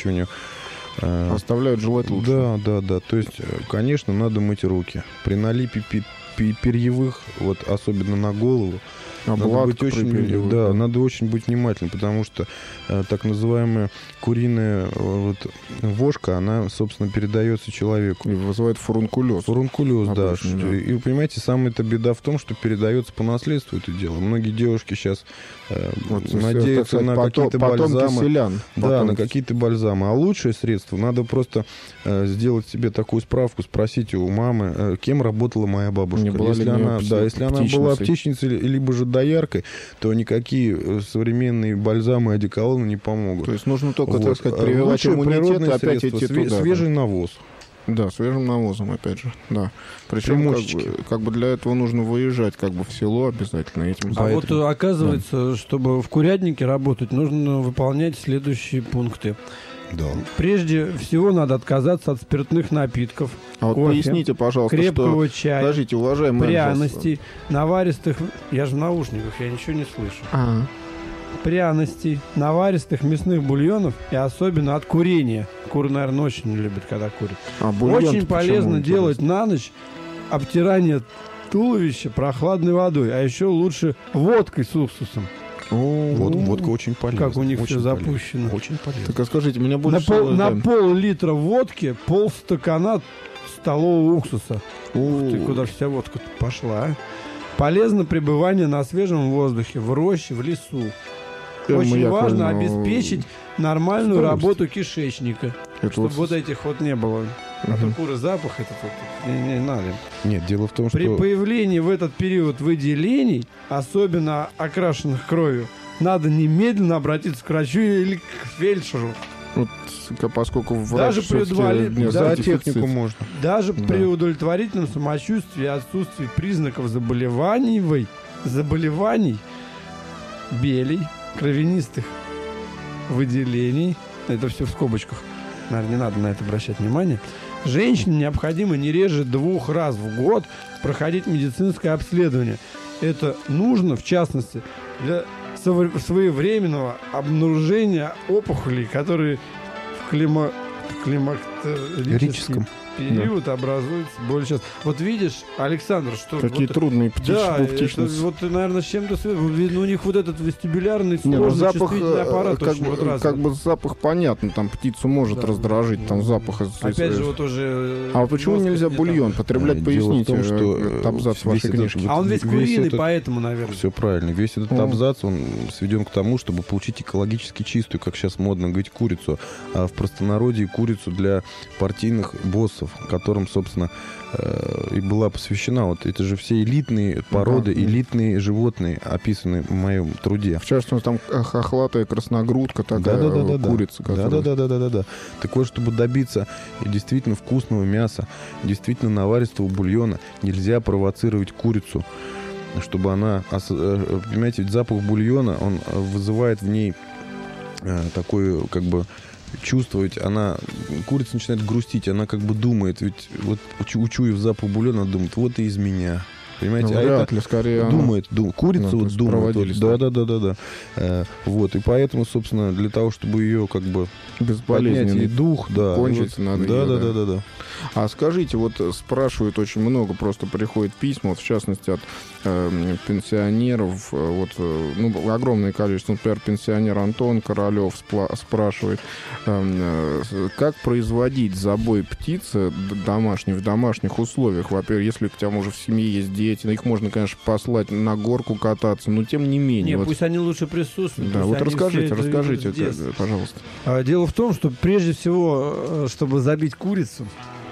выращиванию. Оставляют желать лучше. Да. То есть, конечно, надо мыть руки. При налипе перьевых, вот особенно на голову, надо очень быть внимательным, потому что так называемая куриная вошка, она, собственно, передается человеку. И вызывает фурункулез. Фурункулез, да. И вы понимаете, самая-то беда в том, что передается по наследству это дело. Многие девушки сейчас надеются на какие-то бальзамы. Селян, на какие-то бальзамы. А лучшее средство, надо просто сделать себе такую справку, спросить у мамы, кем работала моя бабушка. Если она была птичницей, либо же дояркой, то никакие современные бальзамы и одеколоны не помогут. То есть нужно только, так сказать, прививать иммунитет и опять идти туда. Свежий навоз. Да, свежим навозом, опять же, да. Причем, как бы для этого нужно выезжать в село обязательно. Этим вот оказывается, чтобы в курятнике работать, нужно выполнять следующие пункты. Да. Прежде всего надо отказаться от спиртных напитков, кофе, поясните, пожалуйста, крепкого чая, подождите, уважаемые пряностей, наваристых... Я же в наушниках, я ничего не слышу. Пряностей, наваристых мясных бульонов и особенно от курения. Куры, наверное, очень не любят, когда курят. Очень полезно делать на ночь обтирание туловища прохладной водой, а еще лучше водкой с уксусом. Водка очень полезна. Как у них все запущено. Очень полезно. Так скажите, меня больше... На пол-литра водки полстакана столового уксуса. Ух ты, куда вся водка пошла, полезно пребывание на свежем воздухе, в роще, в лесу. Очень важно обеспечить нормальную работу кишечника, чтобы вот этих вот не было. А то куры запах этот не надо. Нет, дело в том, что... При появлении в этот период выделений, особенно окрашенных кровью, надо немедленно обратиться к врачу или к фельдшеру. Вот, поскольку врач технику можно. Даже при удовлетворительном самочувствии и отсутствии признаков заболеваний, белей, кровянистых выделений, это все в скобочках, наверное, не надо на это обращать внимание, женщине необходимо не реже 2 раз в год проходить медицинское обследование. Это нужно, в частности, для своевременного обнаружения опухолей, которые в климактерическом период образуется более часто. Вот видишь, Александр, что... Какие трудные птичницы. Вот, наверное, с чем-то связано. У них вот этот вестибулярный сложный чувствительный аппарат как бы запах понятно, там птицу может раздражить, там запах... Опять же, вот уже... А вот почему нельзя бульон потреблять? Поясните, абзац вашей книжки. А он весь куриный, поэтому, наверное. Все правильно. Весь этот абзац, он сведен к тому, чтобы получить экологически чистую, как сейчас модно говорить, курицу, а в простонародье курицу для партийных боссов, которым, собственно, и была посвящена. Вот это же все элитные породы, элитные животные, описаны в моем труде. В частности, там хохлатая красногрудка, такая курица. Да. Так вот, чтобы добиться действительно вкусного мяса, действительно наваристого бульона, нельзя провоцировать курицу, чтобы она... Понимаете, ведь запах бульона, он вызывает в ней такой, как бы, чувствовать, курица начинает грустить, она как бы думает, ведь вот учуяв запах бульона, она думает, вот и из меня. Понимаете, вряд ли, скорее думает, курица вот думает. Да. Вот, и поэтому, собственно, для того, чтобы ее как бы поднять и дух, кончить надо. Да. А скажите, вот спрашивают очень много, просто приходят письма, вот в частности от пенсионеров, огромное количество, например, пенсионер Антон Королев спрашивает, как производить забой птицы домашней в домашних условиях. Во-первых, если к тому же в семье есть дети, их можно, конечно, послать на горку кататься, но тем не менее. Пусть они лучше присутствуют. Да, вот расскажите, пожалуйста. Дело в том, что прежде всего, чтобы забить курицу,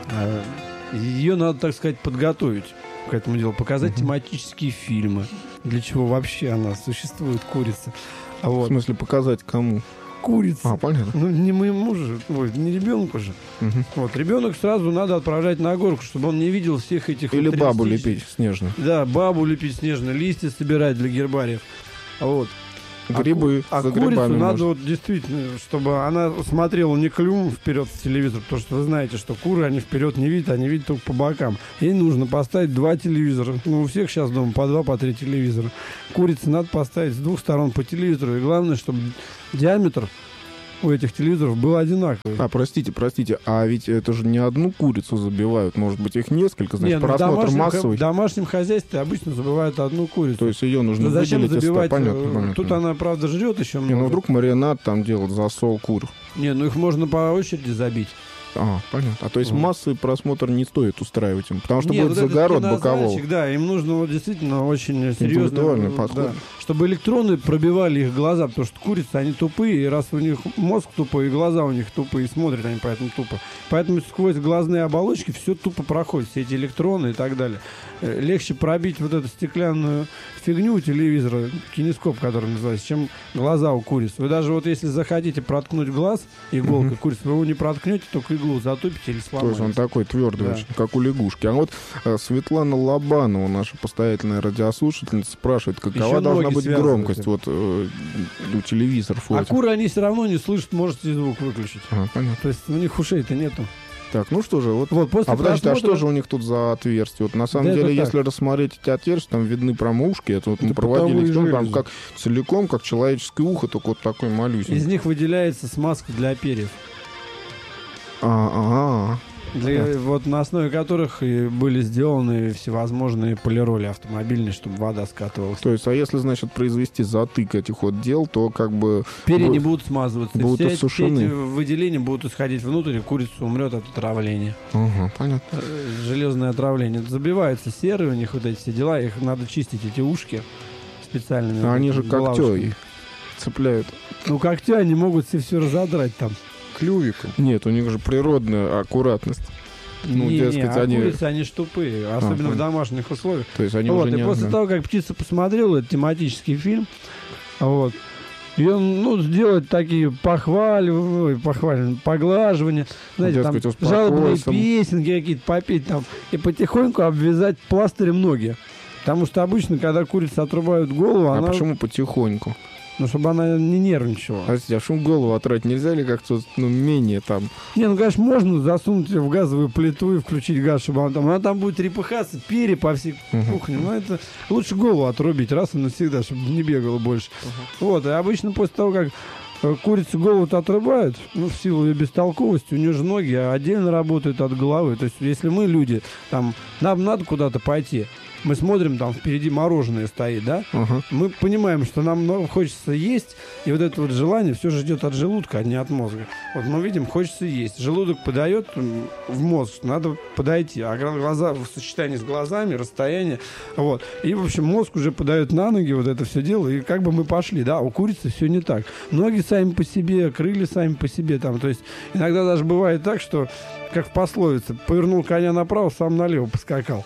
ее надо, так сказать, подготовить к этому делу, показать тематические фильмы, для чего вообще она существует, курица. В смысле, показать кому? Курица. Понятно. Не моему же, не ребенку же. Вот, ребенок сразу надо отправлять на горку, чтобы он не видел всех этих... Или бабу лепить снежно. Да, бабу лепить снежно, листья собирать для гербариев. Вот. Грибы. А курицу надо действительно, чтобы она смотрела не клювом вперед в телевизор, потому что вы знаете, что куры, они вперед не видят, они видят только по бокам. Ей нужно поставить 2 телевизора. У всех сейчас дома по 2, по 3 телевизора. Курице надо поставить с 2 сторон по телевизору. И главное, чтобы диаметр у этих телевизоров был одинаковый. Простите, а ведь это же не одну курицу забивают, может быть, их несколько, значит, просмотр массовый. В домашнем хозяйстве обычно забивают одну курицу. То есть ее нужно зачем выделить, забивать? Понятно. Тут она, правда, жрет еще много. Ну вдруг маринад там делают, засол кур. Ну их можно по очереди забить. Понятно. А то есть массовый просмотр не стоит устраивать им, потому что будет вот загород бокового. Да, им нужно вот действительно очень серьезный подход. Да, чтобы электроны пробивали их глаза, потому что курицы, они тупые, и раз у них мозг тупой, и глаза у них тупые, и смотрят они поэтому тупо. Поэтому сквозь глазные оболочки все тупо проходит, все эти электроны и так далее. Легче пробить вот эту стеклянную фигню у телевизора, кинескоп, который называется, чем глаза у куриц. Вы даже вот если захотите проткнуть глаз иголкой курицы, вы его не проткнете, только иглу затупите или сломаете. То есть он такой твердый, очень, как у лягушки. А вот Светлана Лобанова, наша постоятельная радиослушательница, спрашивает, какова еще должна быть громкость вот у телевизоров. А куры они все равно не слышат, можете звук выключить. Понятно. То есть у них ушей-то нету. Так, ну что же, после подождите, а что же у них тут за отверстия? Вот на самом деле, если рассмотреть эти отверстия, там видны прям ушки. Это вот мы проводили эксперимент, как целиком, как человеческое ухо, только вот такой малюсенький. Из них выделяется смазка для перьев. Вот на основе которых и были сделаны всевозможные полироли автомобильные, чтобы вода скатывалась. То есть, а если, значит, произвести затык этих вот дел, то как бы... Перья не будут смазываться. Будут осушены. Все эти выделения будут исходить внутрь, и курица умрет от отравления. Понятно. Железное отравление. Забиваются серые у них вот эти все дела, их надо чистить, эти ушки специальными. Они же когтё цепляют. Когтя они могут все разодрать там. Клювиком. Нет, у них же природная аккуратность. Курицы, они ж тупые, особенно в домашних условиях. То есть они уже не... И после того, как «Птица» посмотрела этот тематический фильм, и он, сделать такие поглаживания, знаете, там жалобные песенки какие-то попеть там, и потихоньку обвязать пластырем ноги. Потому что обычно, когда курицы отрубают голову, она... почему потихоньку? Чтобы она не нервничала. А шум голову отрать нельзя ли как-то, менее там? Конечно, можно засунуть ее в газовую плиту и включить газ, чтобы она там будет трепыхаться, перья по всей кухне. Но это лучше голову отрубить раз и навсегда, чтобы не бегало больше. И обычно после того, как курицу голову-то отрубают, в силу ее бестолковости, у нее же ноги отдельно работают от головы. То есть, если мы, люди, нам надо куда-то пойти, мы смотрим, там впереди мороженое стоит, да? Мы понимаем, что нам хочется есть, и вот это вот желание все же идет от желудка, а не от мозга. Мы видим, хочется есть. Желудок подает в мозг, надо подойти. А глаза в сочетании с глазами, расстояние. И, в общем, мозг уже подает на ноги вот это все дело, и как бы мы пошли, да? У курицы все не так. Ноги сами по себе, крылья сами по себе. То есть иногда даже бывает так, что, как в пословице, повернул коня направо, сам налево поскакал.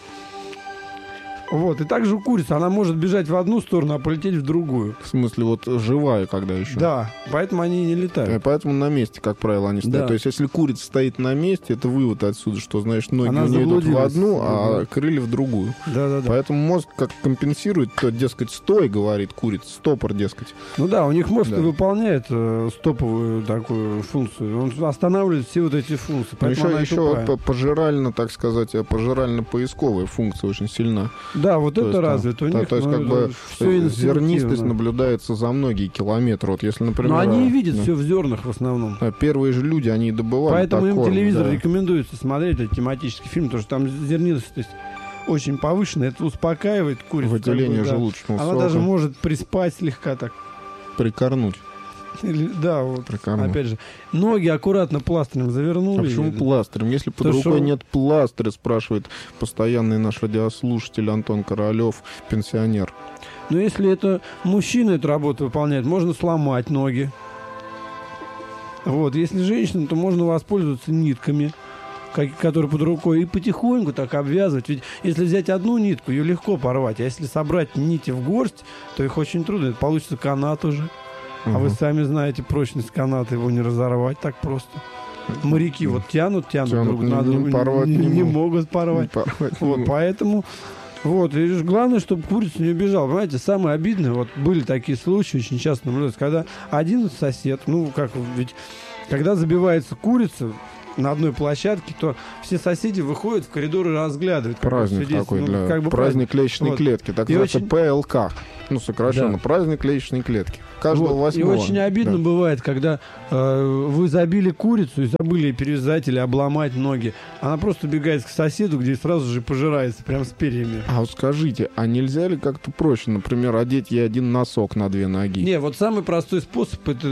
И также у курицы, она может бежать в одну сторону, а полететь в другую. В смысле, живая, когда еще? Да, поэтому они и не летают. Поэтому на месте, как правило, они стоят. Да. То есть, если курица стоит на месте, это вывод отсюда, что, значит, ноги у нее идут в одну, а крылья в другую. Да. Поэтому мозг как компенсирует, то, дескать, стой, говорит курица, стопор, дескать. У них мозг выполняет стоповую такую функцию. Он останавливает все вот эти функции. Еще пожирально, так сказать, пожирально-поисковая функция очень сильна. Да, это развито у них. То есть, как бы зернистость наблюдается за многие километры. Если, например... Но они видят все в зернах в основном. Первые же люди, они добывали. Поэтому им телевизор рекомендуется смотреть этот тематический фильм, потому что там зернистость очень повышенная. Это успокаивает курицу. Выделение желудочного сока. Она даже может приспать слегка так. Прикорнуть. Опять же, ноги аккуратно пластырем завернули. А почему пластырем? Если под рукой нет пластыря, спрашивает постоянный наш радиослушатель Антон Королев, пенсионер. Если это мужчина эту работу выполняет, можно сломать ноги. Если женщина, то можно воспользоваться нитками, которые под рукой, и потихоньку так обвязывать. Ведь если взять одну нитку, ее легко порвать. А если собрать нити в горсть, то их очень трудно. Это получится канат уже. А вы сами знаете, прочность каната, его не разорвать так просто. Моряки тянут друг на друга, не могут порвать. Поэтому, и главное, чтобы курица не убежала. Понимаете, самое обидное, были такие случаи, очень часто наблюдаются, когда один сосед, ведь когда забивается курица, на одной площадке, то все соседи выходят в коридор и разглядывают. Праздник такой, праздник лестничной клетки, так называется ПЛК. Ну, сокращенно, праздник лестничной клетки. Каждого 8-го. И очень обидно бывает, когда вы забили курицу и забыли перевязать или обломать ноги. Она просто убегает к соседу, где сразу же пожирается, прям с перьями. А вот скажите, а нельзя ли как-то проще, например, одеть ей один носок на 2 ноги? Не, вот самый простой способ — это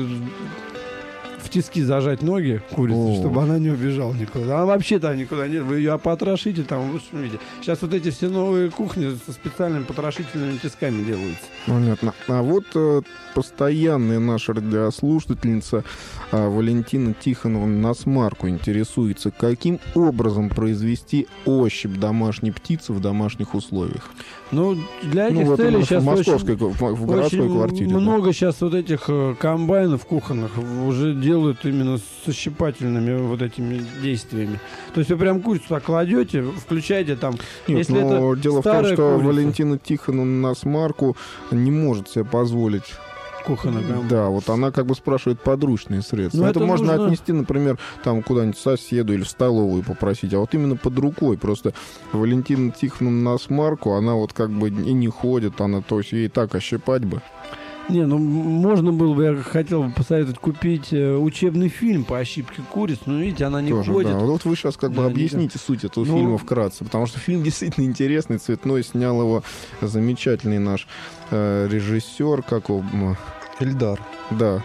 в тиски зажать ноги курицы, чтобы она не убежала никуда. Она вообще там никуда нет. Вы ее потрошите там в лучшем виде. Сейчас вот эти все новые кухни со специальными потрошительными тисками делаются. Понятно. А вот постоянная наша радиослушательница Валентина Тихоновна Насмарку интересуется, каким образом произвести ощупь домашней птицы в домашних условиях. Ну, для этих целей сейчас в городской квартире. Много сейчас вот этих комбайнов кухонных уже делают именно со щипательными вот этими действиями. То есть вы прям курицу так кладете, включаете там... Нет, если но это дело в том, что курица, Валентина Тихоновна Насмарку не может себе позволить... Кухонная комбайн. Да, вот она как бы спрашивает подручные средства. Но это можно нужно... отнести, например, там куда-нибудь соседу или в столовую попросить, а вот именно под рукой. Просто Валентина Тихоновна Насмарку, она вот как бы и не ходит, она, то есть ей так ощипать бы. Не, ну можно было бы, я хотел бы посоветовать купить учебный фильм по ощипке куриц, но видите, она не тоже, ходит. Да. Вот вы сейчас как бы объясните суть этого фильма вкратце, потому что фильм действительно интересный, цветной, снял его замечательный наш режиссер, как его... Эльдар. Да.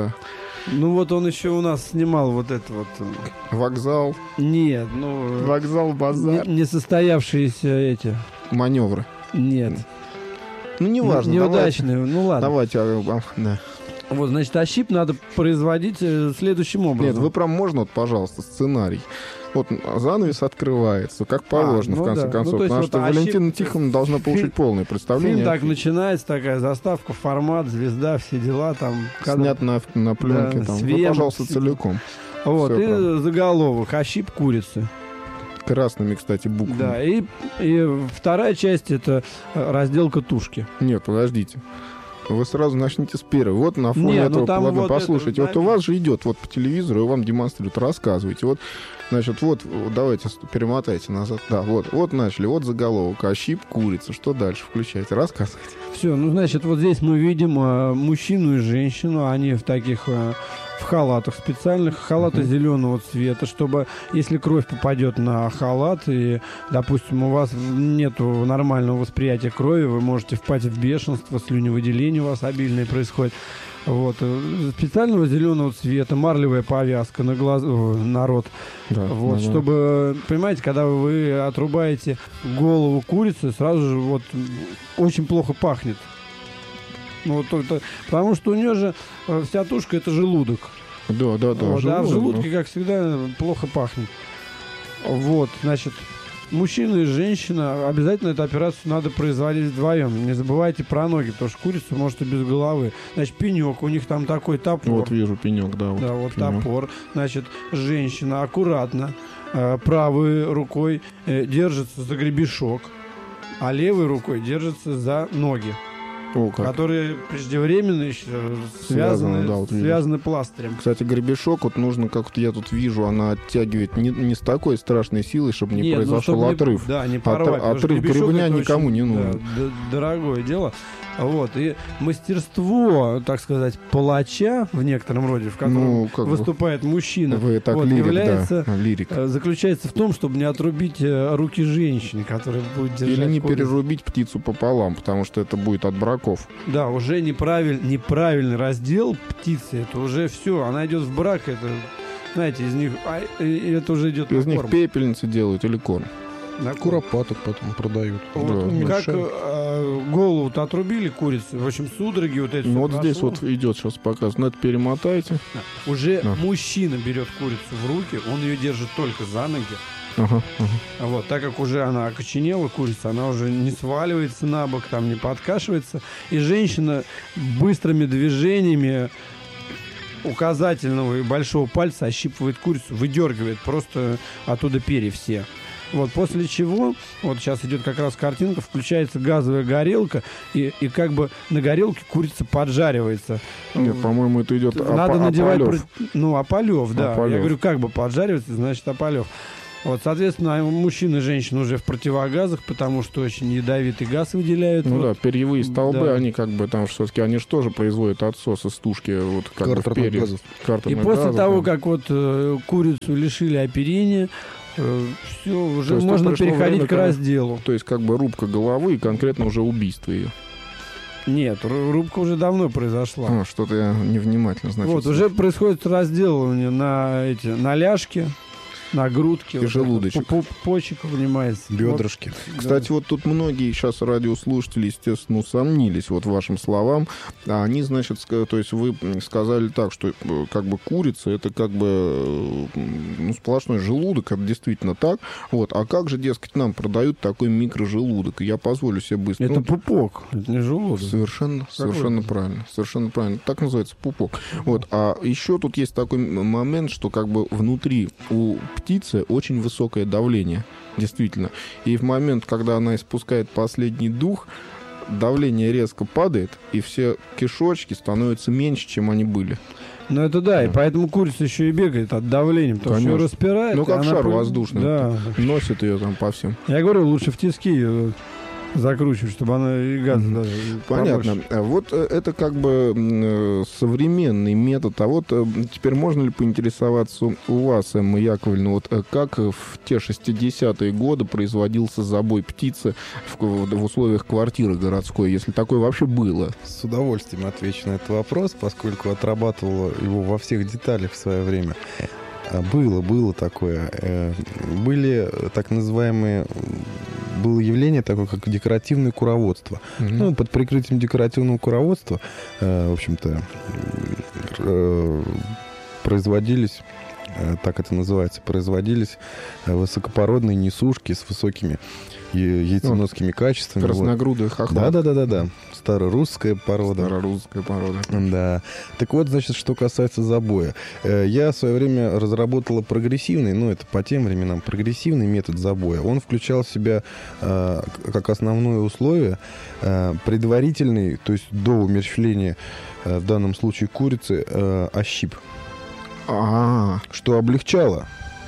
Ну вот он еще у нас снимал вот это вот... Вокзал. Нет, ну... Вокзал, базар. Не состоявшиеся эти... Маневры. Нет. Ну, неважно. Неудачные, ну ладно. Давайте, да. Вот, значит, ощип надо производить следующим образом. Нет, вы прям можно, вот, пожалуйста, сценарий. Вот занавес открывается, как положено, в конце концов. Потому вот что Валентина Тихоновна должна получить полное представление. Фильм так начинается, такая заставка, формат, звезда, все дела там. Снят на пленке, да, там. Свем, Пожалуйста, целиком. Вот, Все и правда. заголовок «Ощип курицы». Красными, кстати, буквами. Да, и вторая часть — это разделка тушки. Нет, подождите. Вы сразу начните с первой. Вот на фоне этого, ладно, вот послушайте. Вот у вас же идет вот по телевизору, и вам демонстрируют, рассказывайте. Вот, значит, вот, давайте перемотайте назад. Да, вот начали, вот заголовок. Ощип курица. Что дальше? Включайте, рассказывайте. Все, ну, значит, вот здесь мы видим мужчину и женщину. Они в таких... в халатах специальных, халаты зеленого цвета, чтобы, если кровь попадет на халат, и, допустим, у вас нет нормального восприятия крови, вы можете впасть в бешенство, слюневыделение у вас обильное происходит. Вот. Специального зеленого цвета, марлевая повязка на глаз, на рот. Да, вот, чтобы, понимаете, когда вы отрубаете голову курицы, сразу же вот очень плохо пахнет. Ну, потому что у нее же вся тушка — это желудок. Да. Вот, желудок, а в желудке, как всегда, плохо пахнет. Вот, значит, мужчина и женщина, обязательно эту операцию надо производить вдвоем. Не забывайте про ноги, потому что курица может и без головы. Значит, пенек, у них там такой топор. Вот вижу пенек, да. Да, вот пенек. топор. Значит, женщина аккуратно правой рукой держится за гребешок, а левой рукой держится за ноги. Которые преждевременно еще связаны пластырем. Кстати, гребешок вот нужно, как я тут вижу, она оттягивает не с такой страшной силой, чтобы не произошел отрыв. Не порвать. Отрыв гребня никому не нужен. Да, дорогое дело. Вот. И мастерство, так сказать, палача в некотором роде, в котором выступает мужчина, вы так лирик, лирик. Заключается в том, чтобы не отрубить руки женщине, которая будет держать. Или не перерубить птицу пополам, потому что это будет от браков. Да, уже неправильный раздел птицы, это уже все, она идет в брак, это, знаете, из них, это уже идет из на них корм. пепельницы делают или корм. Куропаток потом продают. Вот, как голову-то отрубили курицы, в общем, судороги вот эти. Ну вот здесь вот идет, сейчас показываю. Ну это перемотайте. Уже мужчина берет курицу в руки, он ее держит только за ноги. Вот, так как уже она окоченела, курица, она уже не сваливается на бок, там не подкашивается. И женщина быстрыми движениями указательного и большого пальца ощипывает курицу, выдергивает просто оттуда перья все. Вот, после чего, вот сейчас идет как раз картинка, включается газовая горелка, и как бы на горелке курица поджаривается. Нет, по-моему, это идет Надо надевать... Опалёв. Опалёв, да. Опалёв. Я говорю, как бы поджаривается, значит, опалёв. Вот, соответственно, мужчины и женщины уже в противогазах, потому что очень ядовитый газ выделяют. Ну вот. да, перьевые столбы, Да. они как бы там все-таки, они же тоже производят отсос из тушки, вот как бы в Картерных перьях. газов. И Картерных после газов, того, да. как вот курицу лишили оперения, все, уже То есть можно тут пришло переходить время, к когда- разделу. То есть как бы рубка головы и конкретно уже убийство ее. Нет, рубка уже давно произошла. А, что-то я невнимательно, значит. Вот, уже происходит разделывание на ляжки, на грудки. И вот желудочек. это, почек внимается. Бедрышки. Кстати, вот тут многие сейчас радиослушатели, естественно, усомнились вот вашим словам. А они, значит, то есть вы сказали так, что как бы курица это как бы сплошной желудок, это действительно так. Вот. А как же, дескать, нам продают такой микрожелудок? И я позволю себе быстро. Это пупок, это не желудок. Совершенно правильно. Совершенно правильно. Так называется пупок. Вот. А еще тут есть такой момент, что как бы внутри у птицы очень высокое давление. Действительно. И в момент, когда она испускает последний дух, давление резко падает, и все кишочки становятся меньше, чем они были. Ну это да, и поэтому курица еще и бегает от давления, потому что ее Конечно. распирает. Ну, и как она шар при- воздушный. Да. Носит ее там по всем. Я говорю, лучше в тиски ее закручивать, чтобы она и газ даже Понятно. побольше. Вот это как бы современный метод. А вот теперь можно ли поинтересоваться у вас, Эмма Яковлевна, вот как в те 60-е годы производился забой птицы в условиях квартиры городской, если такое вообще было? С удовольствием отвечу на этот вопрос, поскольку отрабатывала его во всех деталях в свое время. Было такое. Были так называемые... Было явление такое, как декоративное куроводство. Ну, под прикрытием декоративного куроводства, в общем-то, производились, так это называется, производились высокопородные несушки с высокими яйценосскими качествами. Красногрудые хохлы. Да. Старорусская порода. Старорусская порода. Да. Так вот, значит, что касается забоя. Я в свое время разработала прогрессивный, ну, это по тем временам, прогрессивный метод забоя. Он включал в себя как основное условие предварительный, то есть до умерщвления, в данном случае курицы, ощип. Что облегчало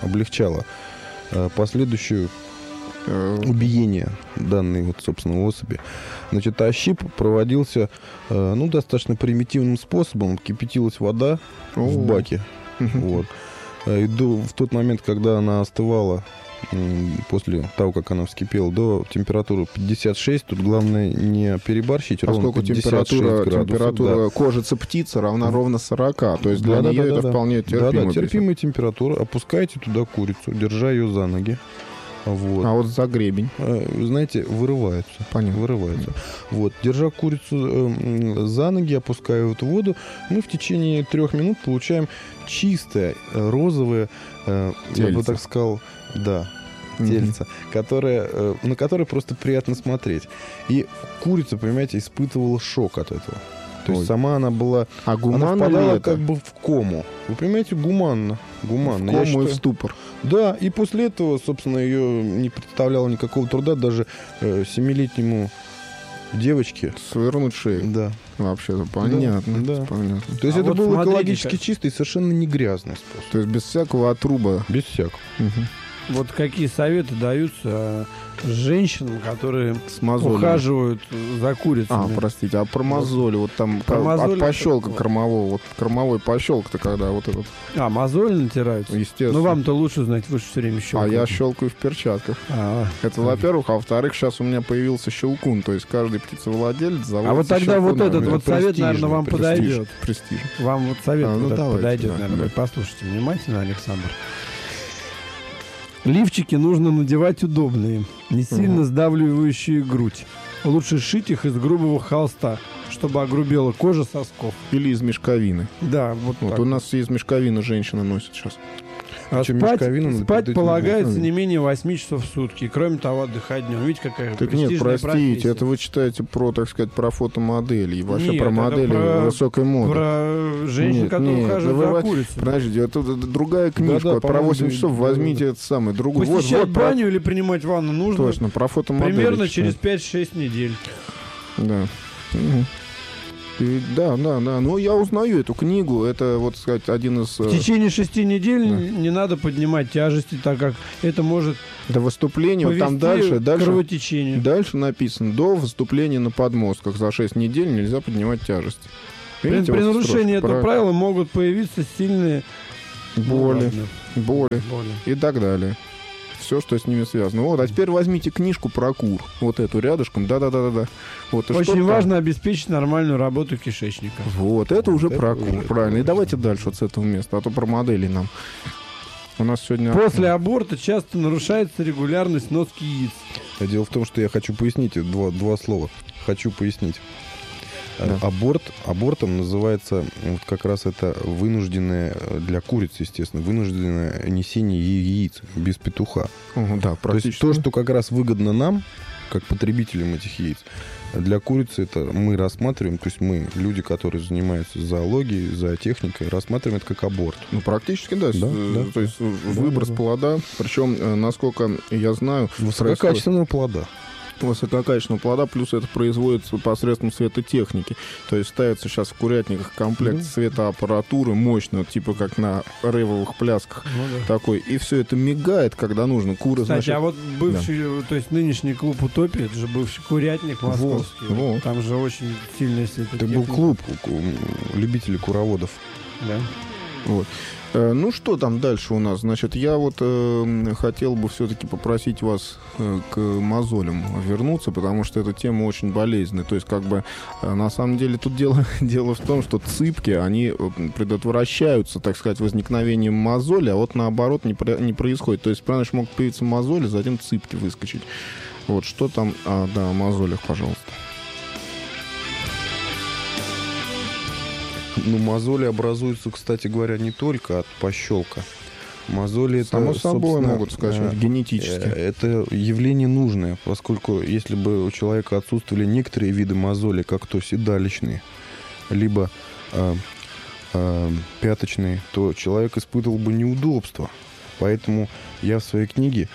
последующую убиение данной вот, собственно, особи. Значит, ощип проводился, достаточно примитивным способом. Кипятилась вода в баке. Вот. И в тот момент, когда она остывала, после того, как она вскипела, до температуры 56, тут главное не переборщить, ровно Поскольку 56 температура градусов. кожицы птицы ровно 40, то есть для нее это вполне терпимо. Да, терпимая температура. Опускайте туда курицу, держа ее за ноги. Вот. А вот за гребень. Знаете, вырываются. Понятно. Вырываются. Вот. Держа курицу за ноги, опуская в воду, мы в течение 3 минут получаем чистое розовое, я бы так сказал, да, тельце, на которое просто приятно смотреть. И курица, понимаете, испытывала шок от этого. То есть сама она была... А гуманно она впадала ли это? как бы в кому. Вы понимаете, гуманно. В кому Я и считаю- в ступор. Да, и после этого, собственно, ее не представляло никакого труда даже 7-летнему девочке. Свернуть шею. Да. Вообще-то понятно. Да. Понятно. То есть А это вот был смотрите, экологически как- чистый, совершенно не грязный способ. То есть без всякого отруба. Без всякого. Вот какие советы даются женщинам, которые С мозолями. ухаживают за курицами. Простите, а про мозоли, вот там Про мозоли от пощелка это- кормового, вот кормовой пощелк-то когда вот этот, Мозоль натираются? естественно. Ну, вам-то лучше знать, вы же все время А щелкаете. я щелкаю в перчатках. Это, во-первых, а во-вторых, сейчас у меня появился щелкун, то есть каждый птицевладелец заводится А вот тогда вот щелкуном. этот вот совет, престижно, наверное, вам престижно. подойдет. Престиж. Вам вот совет вот этот давайте, подойдет, да, наверное. да. Вы послушайте внимательно, Александр. Лифчики нужно надевать удобные, не сильно сдавливающие грудь. Лучше сшить их из грубого холста, чтобы огрубела кожа сосков. Или из мешковины. Да, вот Вот так. у нас из мешковины женщина носит сейчас. А Причем спать мешковину надо спать перед этим полагается делать. не менее 8 часов в сутки. Кроме того, отдыхать днем. Видите, какая Так нет, престижная простите, профессия. это вы читаете про, так сказать, про фотомодели и вообще Нет, про это модели про- высокой моды. Про женщин, Нет, которые нет, ухаживают да за вы- курицей. Подождите, это другая книжка. Да-да, про по-моему, 8 часов да, возьмите да. это самое, другую. Вот, Посещать вот про- баню или принимать ванну нужно Точно, про фотомодели. примерно читайте. через 5-6 недель. Да. Мгм. Да. Ну, я узнаю эту книгу. Это, вот сказать, один из... В течение 6 недель Да. не надо поднимать тяжести, так как это может До выступления, вот там повести дальше, к кровотечению. дальше написано, до выступления на подмостках за 6 недель нельзя поднимать тяжести. При Видите, вот нарушении строчка, этого правильно? правила могут появиться сильные Боли, боли. и так далее. Все, что с ними связано. Вот, а теперь возьмите книжку про кур. Вот эту рядышком. Да. Вот, и что Очень там? важно обеспечить нормальную работу кишечника. Вот, это уже Это про уже, кур. это Правильно. И важно. давайте дальше вот с этого места, а то про модели нам. У нас сегодня... После аборта часто нарушается регулярность носки яиц. Дело в том, что я хочу пояснить два слова. Хочу пояснить. Да. Абортом называется вот как раз это вынужденное, для куриц, естественно, вынужденное несение яиц без петуха. Да, То есть практически. то, что как раз выгодно нам, как потребителям этих яиц, для курицы это мы рассматриваем, то есть мы, люди, которые занимаются зоологией, зоотехникой, рассматриваем это как аборт. Ну, практически, да. Да, То есть выброс да. плода. Причем, насколько я знаю, Высококачественного плода. высококачественного плода, плюс это производится посредством светотехники. То есть ставится сейчас в курятниках комплект светоаппаратуры мощный, вот типа как на рейвовых плясках такой. И все это мигает, когда нужно. Куры, Кстати, значит... а вот бывший, то есть нынешний клуб «Утопия», это же бывший курятник московский. вот. Там же очень сильная Это светотехника. был клуб любителей куроводов. Да. Вот. Ну, что там дальше у нас? Значит, я вот хотел бы все-таки попросить вас к мозолям вернуться, потому что эта тема очень болезненная. То есть, как бы, на самом деле, тут дело в том, что цыпки, они предотвращаются, так сказать, возникновением мозоли, а вот наоборот не происходит. То есть, понимаешь, могут появиться мозоли, затем цыпки выскочить. Вот, что там? Да, о мозолях, пожалуйста. Ну, мозоли образуются, кстати говоря, не только от пощелка. Мозоли это, Само собой собственно, могут скачивать генетически. Это явление нужное, поскольку если бы у человека отсутствовали некоторые виды мозоли, как то седалищные, либо пяточные, то человек испытывал бы неудобства. Поэтому я в своей книге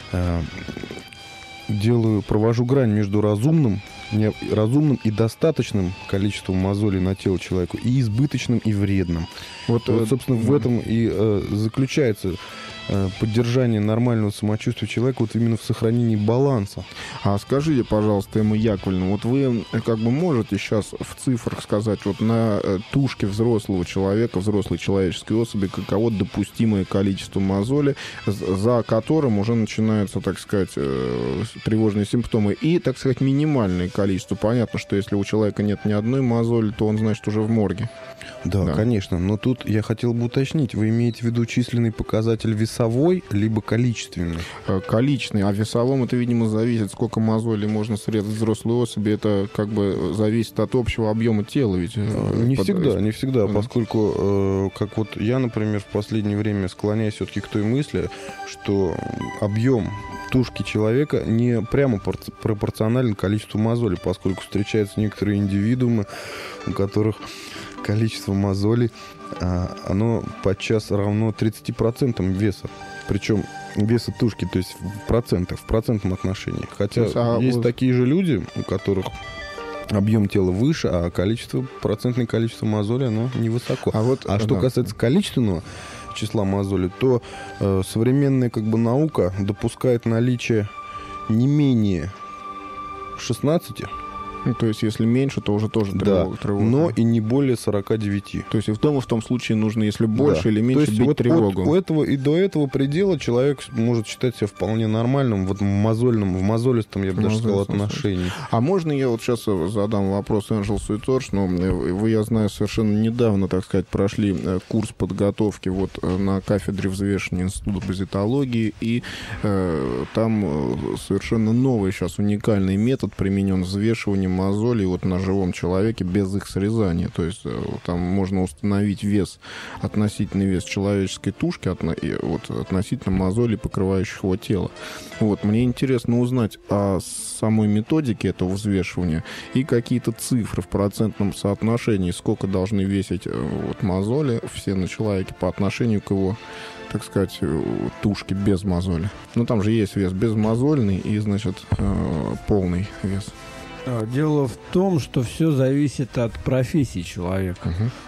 провожу грань между разумным и достаточным количеством мозолей на тело человека и избыточным и вредным. Вот, собственно, в этом и заключается поддержание нормального самочувствия человека вот именно в сохранении баланса. А скажите, пожалуйста, Эмма Яковлевна, вот вы как бы можете сейчас в цифрах сказать, вот на тушке взрослого человека, взрослой человеческой особи, каково допустимое количество мозоли, за которым уже начинаются, так сказать, тревожные симптомы, и, так сказать, минимальное количество. Понятно, что если у человека нет ни одной мозоли, то он, значит, уже в морге. Да, конечно. Но тут я хотел бы уточнить, вы имеете в виду численный показатель весовой, либо количественный? Количественный. А весовом это, видимо, зависит, сколько мозолей можно срезать взрослой особи. Это как бы зависит от общего объема тела. Ведь не всегда, поскольку, как вот я, например, в последнее время склоняюсь все-таки к той мысли, что объем тушки человека не прямо пропорционален количеству мозолей, поскольку встречаются некоторые индивидуумы, у которых количество мозолей, оно подчас равно 30% веса. Причем веса тушки, то есть в процентном отношении. Хотя есть такие же люди, у которых объем тела выше, а процентное количество мозолей, оно невысоко. Что касается количественного числа мозолей, то современная как бы наука допускает наличие не менее 16. Ну, то есть, если меньше, то уже тоже тревога. Но и не более 49. То есть, и в том случае нужно, если больше или меньше, бить вот тревогу. У этого и до этого предела человек может считать себя вполне нормальным в мозолистом, я бы даже сказал, отношении. А можно я вот сейчас задам вопрос Энджел Суиторш? Ну, вы, я знаю, совершенно недавно, так сказать, прошли курс подготовки вот на кафедре взвешивания Института паразитологии, и там совершенно новый сейчас уникальный метод применен взвешивания мозолей вот на живом человеке без их срезания. То есть там можно установить вес, относительный вес человеческой тушки относительно мозолей, покрывающих его тело. Вот, мне интересно узнать о самой методике этого взвешивания и какие-то цифры в процентном соотношении, сколько должны весить мозоли все на человеке по отношению к его, так сказать, тушке без мозоли. Ну, там же есть вес безмозольный и, значит, полный вес. Дело в том, что все зависит от профессии человека.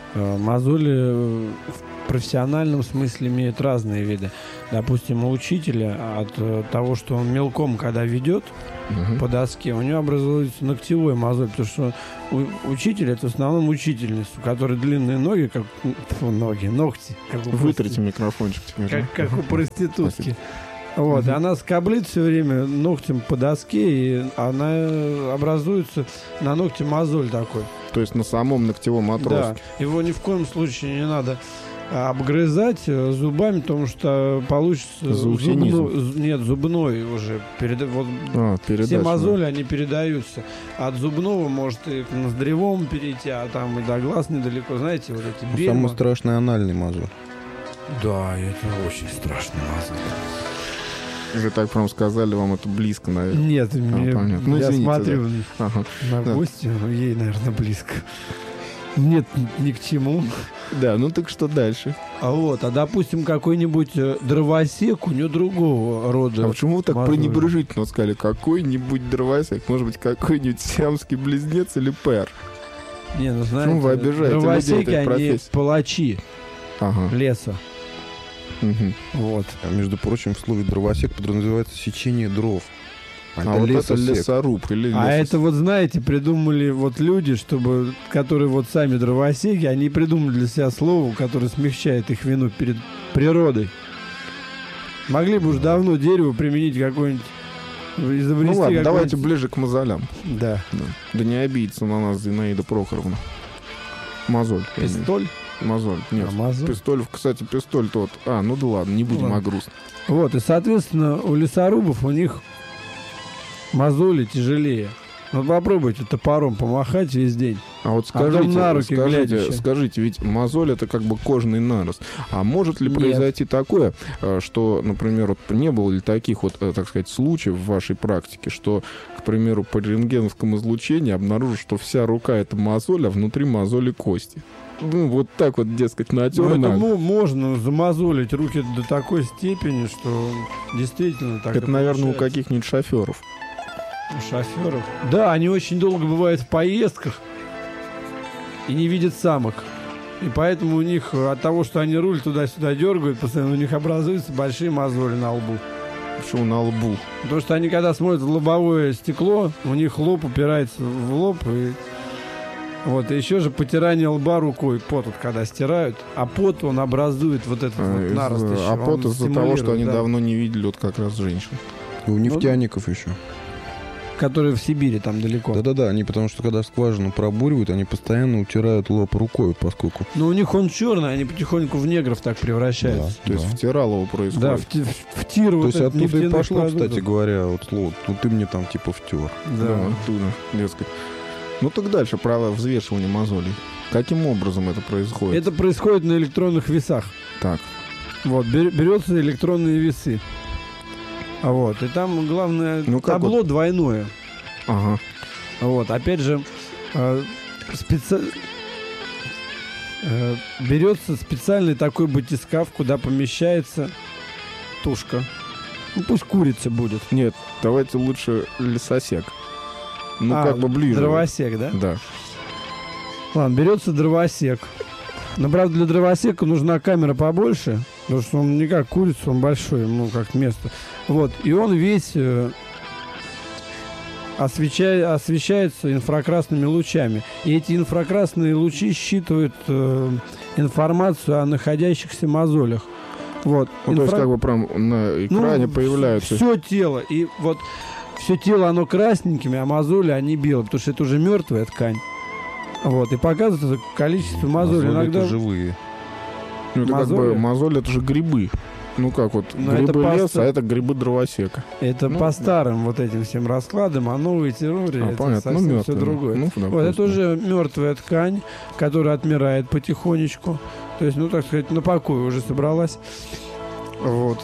Мозоли в профессиональном смысле имеют разные виды. Допустим, у учителя от того, что он мелком, когда ведет по доске, у него образуется ногтевой мозоль, потому что учитель — это в основном учительница, у которой длинные ноги, как ногти. Как Вытрите микрофончик теперь. Как у проститутки. Вот, и она скоблит все время ногтем по доске, и она образуется на ногте мозоль такой. То есть на самом ногтевом отростке. Да, его ни в коем случае не надо обгрызать зубами, потому что получится зубной уже. Все мозоли, они передаются. От зубного может и к ноздревому перейти, а там и до глаз недалеко. Знаете, вот эти бельма. Самый страшный анальный мозоль. Да, это очень страшный мозоль. Вы так прям сказали, вам это близко, наверное. Нет, понятно. Я извините, смотрю да. на гостя, ей, наверное, близко. Нет, ни к чему. Да, ну так что дальше? А допустим, какой-нибудь дровосек, у него другого рода. А почему вы так мозоль пренебрежительно сказали? Какой-нибудь дровосек? Может быть, какой-нибудь сиамский близнец или пэр? Не, ну знаете, вы обижаете дровосеки, людей этой они профессии? палачи леса. Вот. А между прочим, в слове дровосек подразумевается сечение дров. Это лесоруб или А это вот, знаете, придумали вот люди, которые вот сами дровосеки, они придумали для себя слово, которое смягчает их вину перед природой. Могли бы уж давно дереву применить какое-нибудь, изобрести. Ну ладно, давайте ближе к мозолям. Да. Да не обидится на нас Зинаида Прохоровна. Мозоль. Пистоль? Мозоль. Нет. Мозоль. Пистоль, кстати, пистоль тот. Ну да ладно, не будем о грустном. Вот, и, соответственно, у лесорубов у них мозоли тяжелее. Вот попробуйте топором помахать весь день. А вот скажите, ведь мозоль — это как бы кожный нарост. А может ли произойти такое, что, например, вот не было ли таких вот, так сказать, случаев в вашей практике, что, к примеру, по рентгеновскому излучению обнаружат, что вся рука — это мозоль, а внутри мозоли кости? Ну, вот так вот, дескать, натерно. Можно замозолить руки до такой степени, что действительно так. Это, наверное, у каких-нибудь шоферов. Шоферов? Да, они очень долго бывают в поездках и не видят самок. И поэтому у них от того, что они руль туда-сюда дергают, постоянно у них образуются большие мозоли на лбу. Почему на лбу? Потому что они, когда смотрят в лобовое стекло, у них лоб упирается в лоб. И еще же потирание лба рукой, пот, когда стирают, а пот, он образует вот этот нарост еще. А пот из-за того, что они давно не видели вот как раз женщин. И у нефтяников еще. Которые в Сибири, там далеко. Да-да-да, они потому что когда скважину пробуривают, они постоянно утирают лоб рукой, поскольку... Но у них он черный, они потихоньку в негров так превращаются. Да, то есть втиралово происходит. Да, в тир. То есть оттуда и пошло, продуктов. кстати говоря, вот слово, ты мне там типа втер. Да, оттуда, дескать. Ну так дальше, право взвешивания мозолей. Каким образом это происходит? Это происходит на электронных весах. Так. Вот, берется электронные весы. И там главное табло двойное. Ага. Опять же, берется специальный такой батискаф, куда помещается тушка. Ну, пусть курица будет. Нет, давайте лучше лесосек. Как бы ближе. Дровосек, да? Да. Ладно, берется дровосек. Но, правда, для дровосека нужна камера побольше, потому что он не как курица, он большой, ему как место. И он весь освещается инфракрасными лучами. И эти инфракрасные лучи считывают информацию о находящихся мозолях. То есть как бы прям на экране появляются... Все тело. И все тело, оно красненькими, а мозоли, они белые, потому что это уже мертвая ткань. И показывается количество мозолей. Мозоли иногда это живые. Мозоль — это же грибы. Ну как вот, Но грибы это леса, а это грибы дровосека. Это по старым вот этим всем раскладам, а новые теории это понятно, совсем все другое. Ну, Вот это уже мертвая ткань, которая отмирает потихонечку. То есть, ну, так сказать, на покой уже собралась. Вот.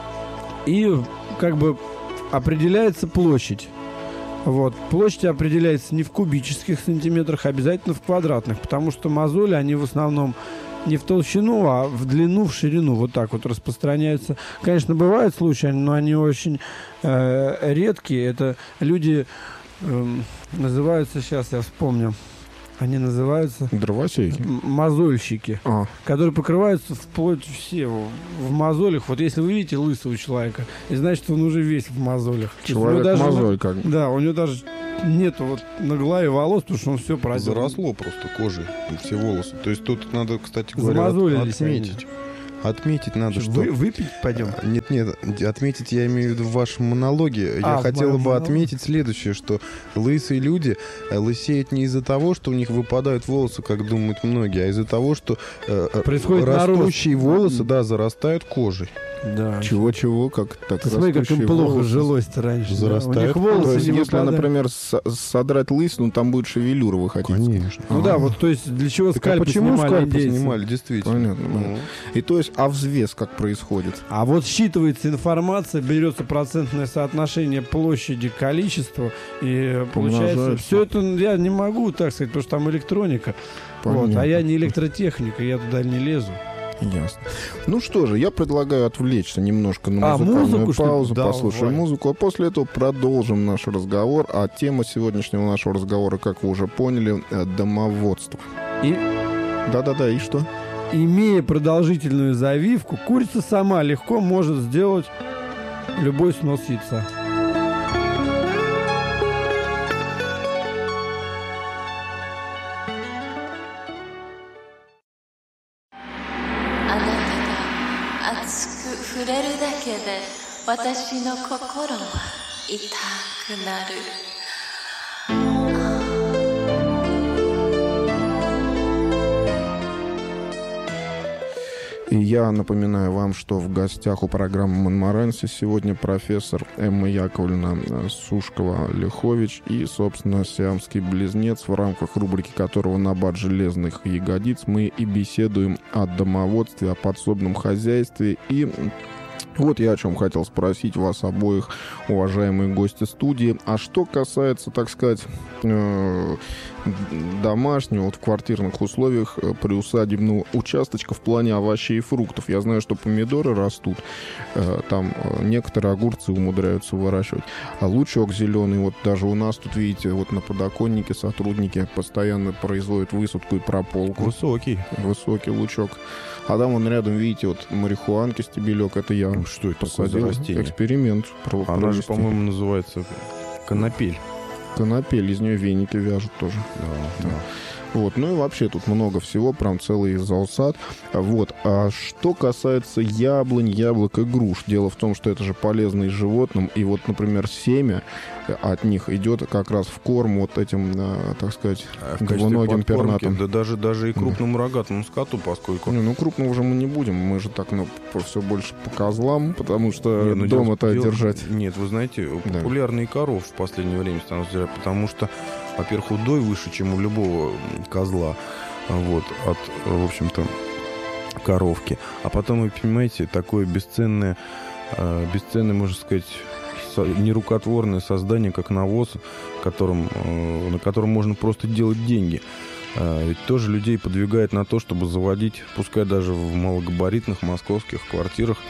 И как бы определяется площадь. Вот. Площадь определяется не в кубических сантиметрах, а обязательно в квадратных, потому что мозоли, они в основном не в толщину, а в длину, в ширину. Вот так вот распространяются. Конечно, бывают случаи, но они очень редкие. Это люди называются, сейчас я вспомню, они называются дровосеки, мозольщики, которые покрываются вплоть все в мозолях. Вот если вы видите лысого человека, и значит, он уже весь в мозолях. Человек-мозоль как бы. Да, у него даже нету вот на голове волос, потому что он все проделал. Заросло просто кожей все волосы. То есть тут надо, кстати говоря, отметить надо, что... Выпить пойдем? Нет, отметить я имею в виду в вашем монологе. Я хотел бы отметить следующее, что лысые люди лысеют не из-за того, что у них выпадают волосы, как думают многие, а из-за того, что растущие волосы, зарастают кожей. Да. Чего-чего, как так растущие смотри, как им плохо жилось-то раньше. Зарастают. Да? У них волосы то есть, не если, выпадают. например, содрать лысину, там будет шевелюра выходить. Конечно. Ну да, вот, то есть, для чего Так скальпы почему снимали скальпы индейцы? снимали, действительно? Понятно. И то есть, а взвес как происходит? А вот считывается информация, берется процентное соотношение площади к количеству, и получается... Умножается. Все это я не могу, так сказать, потому что там электроника. Вот, а я не электротехник, и я туда не лезу. Ясно. Ну что же, я предлагаю отвлечься немножко на музыкальную музыку, паузу, что ли? послушаем Давай. музыку, а после этого продолжим наш разговор. А тема сегодняшнего нашего разговора, как вы уже поняли, домоводство. И Да-да-да, и что? имея продолжительную завивку, курица сама легко может сделать любой снос яйца. И я напоминаю вам, что в гостях у программы «Монморанси» сегодня профессор Эмма Яковлевна Сушкова-Лихович и, собственно, сиамский близнец, в рамках рубрики которого «Набат железных ягодиц» мы и беседуем о домоводстве, о подсобном хозяйстве. И вот я о чем хотел спросить вас обоих, уважаемые гости студии. А что касается, так сказать, домашнего, вот в квартирных условиях приусадебного участочка в плане овощей и фруктов. Я знаю, что помидоры растут, там некоторые огурцы умудряются выращивать. А лучок зеленый, вот даже у нас тут, видите, вот на подоконнике сотрудники постоянно производят высадку и прополку. Высокий лучок. А там вон рядом, видите, вот марихуанки, стебелек, это я что это посадил. такое за растение? Эксперимент. Она же, по-моему, называется конопель. Конопель, из нее веники вяжут тоже. Да. Вот, ну и вообще тут много всего, прям целый зоосад. Вот, а что касается яблонь, яблок и груш, дело в том, что это же полезно и животным, и вот, например, семя от них идет как раз в корм вот этим, так сказать, двуногим пернатым. Да даже и крупному рогатому скоту, поскольку... Ну, крупного уже мы не будем, мы же так, все больше по козлам, потому что дома-то держать. Нет, вы знаете, популярные коров в последнее время становятся держать, потому что, во-первых, удой выше, чем у любого козла, вот, от, в общем-то, коровки. А потом, вы понимаете, такое бесценное, можно сказать, нерукотворное создание, как навоз, на котором можно просто делать деньги. Ведь тоже людей подвигает на то, чтобы заводить, пускай даже в малогабаритных московских квартирах,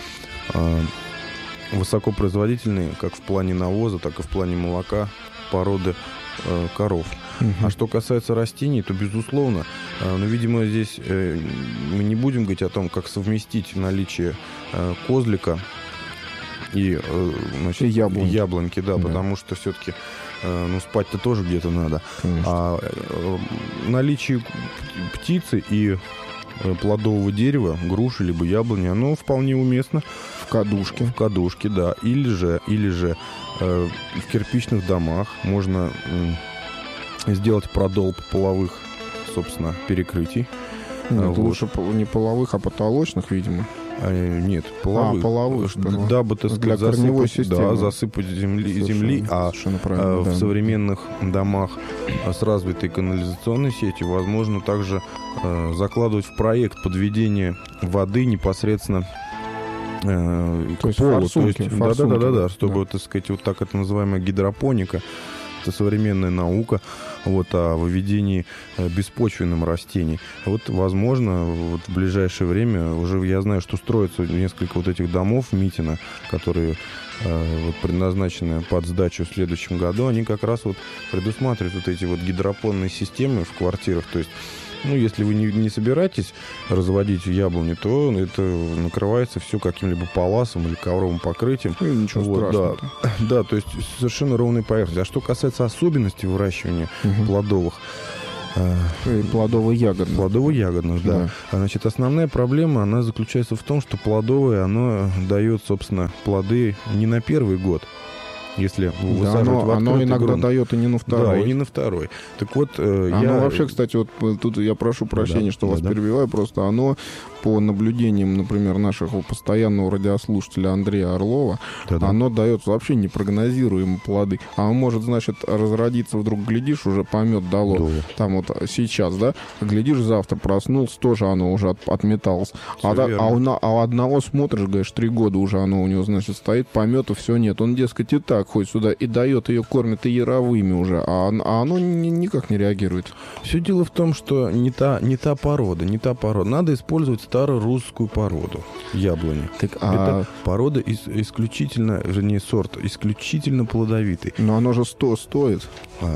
высокопроизводительные, как в плане навоза, так и в плане молока, породы коров. А что касается растений, то, безусловно, но, видимо, здесь мы не будем говорить о том, как совместить наличие козлика и, значит, яблоньки, да, потому что все-таки спать-то тоже где-то надо. Конечно. А наличие птицы и плодового дерева, груши либо яблони, оно вполне уместно. В кадушке, да. Или же в кирпичных домах можно сделать продолб половых, собственно, перекрытий. Нет, лучше не половых, а потолочных, видимо. Нет, половых. Половых. Дабы, так сказать, для корневой системы. засыпать земли, совершенно правильно, в современных домах с развитой канализационной сетью возможно также закладывать в проект подведение воды непосредственно к полу. Да, чтобы, так сказать, вот так это называемая гидропоника. Это современная наука о выведении беспочвенным растений. Вот, возможно, вот в ближайшее время уже я знаю, что строится несколько вот этих домов Митина, которые вот предназначены под сдачу в следующем году. Они как раз вот предусматривают вот эти вот гидропонные системы в квартирах. То есть, если вы не собираетесь разводить яблони, то это накрывается все каким-либо паласом или ковровым покрытием. Ничего страшного. Да, то есть совершенно ровный поверхность. А что касается особенностей выращивания плодовых, плодово-ягодных. Плодово-ягодных, да. Значит, основная проблема, она заключается в том, что плодовое, оно дает, собственно, плоды не на первый год. Если высаживать в оно иногда грунт. Дает и не на второй. Да, и не на второй. Так вот, вообще, кстати, вот тут я прошу прощения, что вас перебиваю, просто оно, по наблюдениям, например, нашего постоянного радиослушателя Андрея Орлова, оно дает вообще непрогнозируемые плоды. А он может, значит, разродиться вдруг, глядишь, уже помет дало. Там вот сейчас, да? Глядишь, завтра проснулся, тоже оно уже отметалось. А у одного смотришь, говоришь, 3 года уже оно у него, значит, стоит, помета все нет. Он, дескать, и так ходит сюда и дает, ее кормит и яровыми уже, а оно никак не реагирует. Все дело в том, что не та порода. Надо использовать старорусскую породу яблони. Это порода исключительно, вернее, сорт исключительно плодовитый. Но оно же стоит.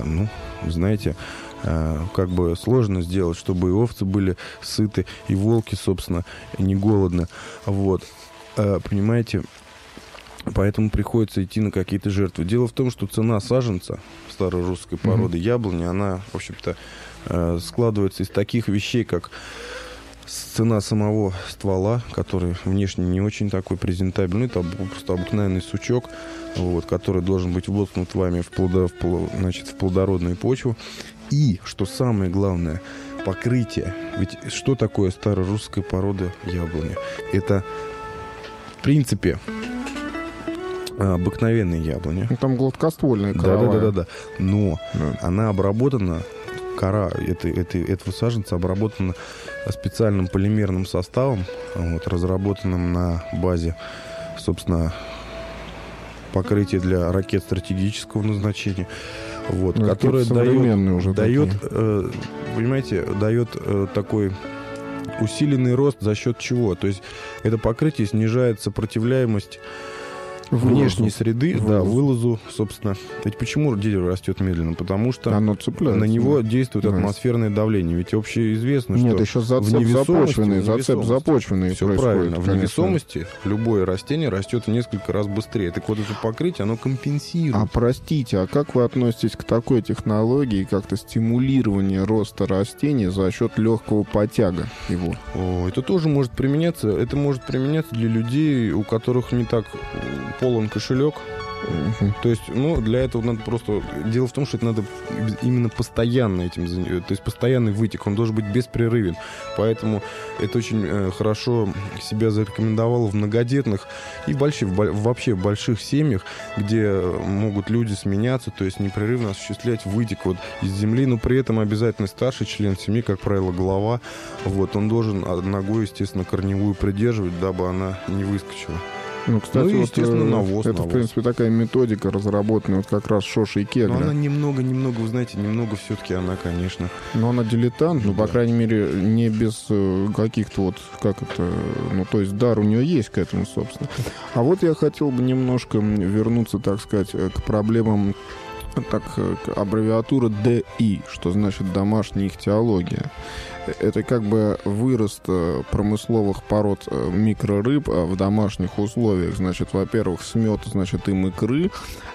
Знаете, как бы сложно сделать, чтобы и овцы были сыты, и волки, собственно, не голодны. Вот. Понимаете, поэтому приходится идти на какие-то жертвы. Дело в том, что цена саженца старорусской породы яблони, она, в общем-то, складывается из таких вещей, как цена самого ствола, который внешне не очень такой презентабельный. Это просто обыкновенный сучок, который должен быть воткнут вами в плодородную почву. И, что самое главное, покрытие. Ведь что такое старорусская порода яблони? Это, в принципе, обыкновенные яблони. Там гладкоствольная кора. Да. Но она обработана, кора этого саженца обработана специальным полимерным составом, разработанным на базе, собственно, покрытия для ракет стратегического назначения, которое дает, понимаете, дает такой усиленный рост за счет чего? То есть это покрытие снижает сопротивляемость внешней среды, вылазу, собственно. Ведь почему дерево растет медленно? Потому что на него действует атмосферное давление. Ведь общеизвестно, что еще зацеп започвенный. Все правильно. В невесомости любое растение растет в несколько раз быстрее. Так вот, это покрытие, оно компенсирует. Простите, как вы относитесь к такой технологии, как-то стимулирование роста растения за счет легкого потяга его? Это тоже может применяться. Это может применяться для людей, у которых не так полон кошелек. То есть, для этого надо просто... Дело в том, что это надо именно постоянно этим заниматься. То есть постоянный вытек, он должен быть беспрерывен. Поэтому это очень хорошо себя зарекомендовало в многодетных и вообще в больших семьях, где могут люди сменяться, то есть непрерывно осуществлять вытек из земли, но при этом обязательно старший член семьи, как правило, глава, он должен ногой, естественно, корневую придерживать, дабы она не выскочила. Кстати, естественно, навоз. В принципе, такая методика, разработанная как раз Шошей Кегля. Но она немного, вы знаете, все-таки она, конечно... Но она дилетант, по крайней мере, не без каких-то то есть дар у нее есть к этому, собственно. А я хотел бы немножко вернуться, так сказать, к проблемам, аббревиатура ДИ, что значит домашняя ихтиология. Это как бы вырост промысловых пород микрорыб в домашних условиях. Значит, во-первых, смет, им икры,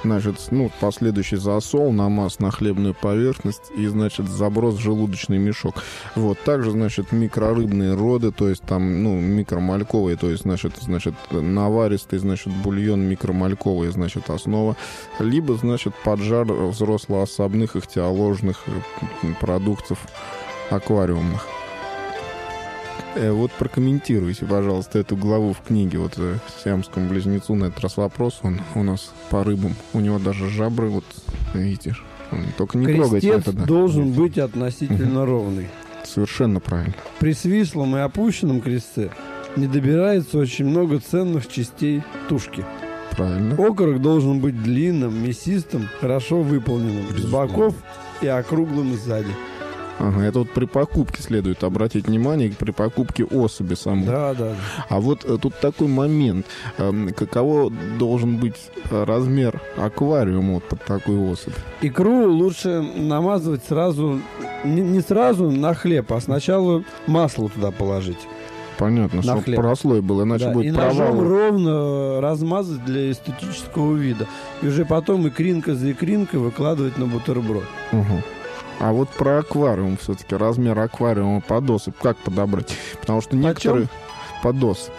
последующий засол, намаз на хлебную поверхность и, заброс в желудочный мешок. Также, микрорыбные роды, то есть там, микромальковые, то есть, наваристый, бульон микромальковый, основа. Либо, поджар взрослоособных ихтиоложных продуктов аквариумных. Вот прокомментируйте, пожалуйста, эту главу в книге. Вот сиамскому близнецу на этот раз вопрос. Он у нас по рыбам. У него даже жабры, вот видите. Только не трогайте Крестец это. Да. должен быть относительно ровный. Совершенно правильно. При свислом и опущенном крестце не добирается очень много ценных частей тушки. Правильно. Окорок должен быть длинным, мясистым, хорошо выполненным, с боков и округлым сзади. Ага, это вот при покупке следует обратить внимание, при покупке особи самой. Да. А вот тут такой момент. Каково должен быть размер аквариума вот под такой особь? Икру лучше намазывать сразу, не сразу на хлеб, а сначала масло туда положить. Понятно, На чтобы хлеб. прослой был, иначе Да, будет и ножом провал. ровно размазать для эстетического вида. И уже потом икринка за икринкой выкладывать на бутерброд. Угу. А вот про аквариум все-таки, размер аквариума под особь, как подобрать? Потому что некоторые... Под особь.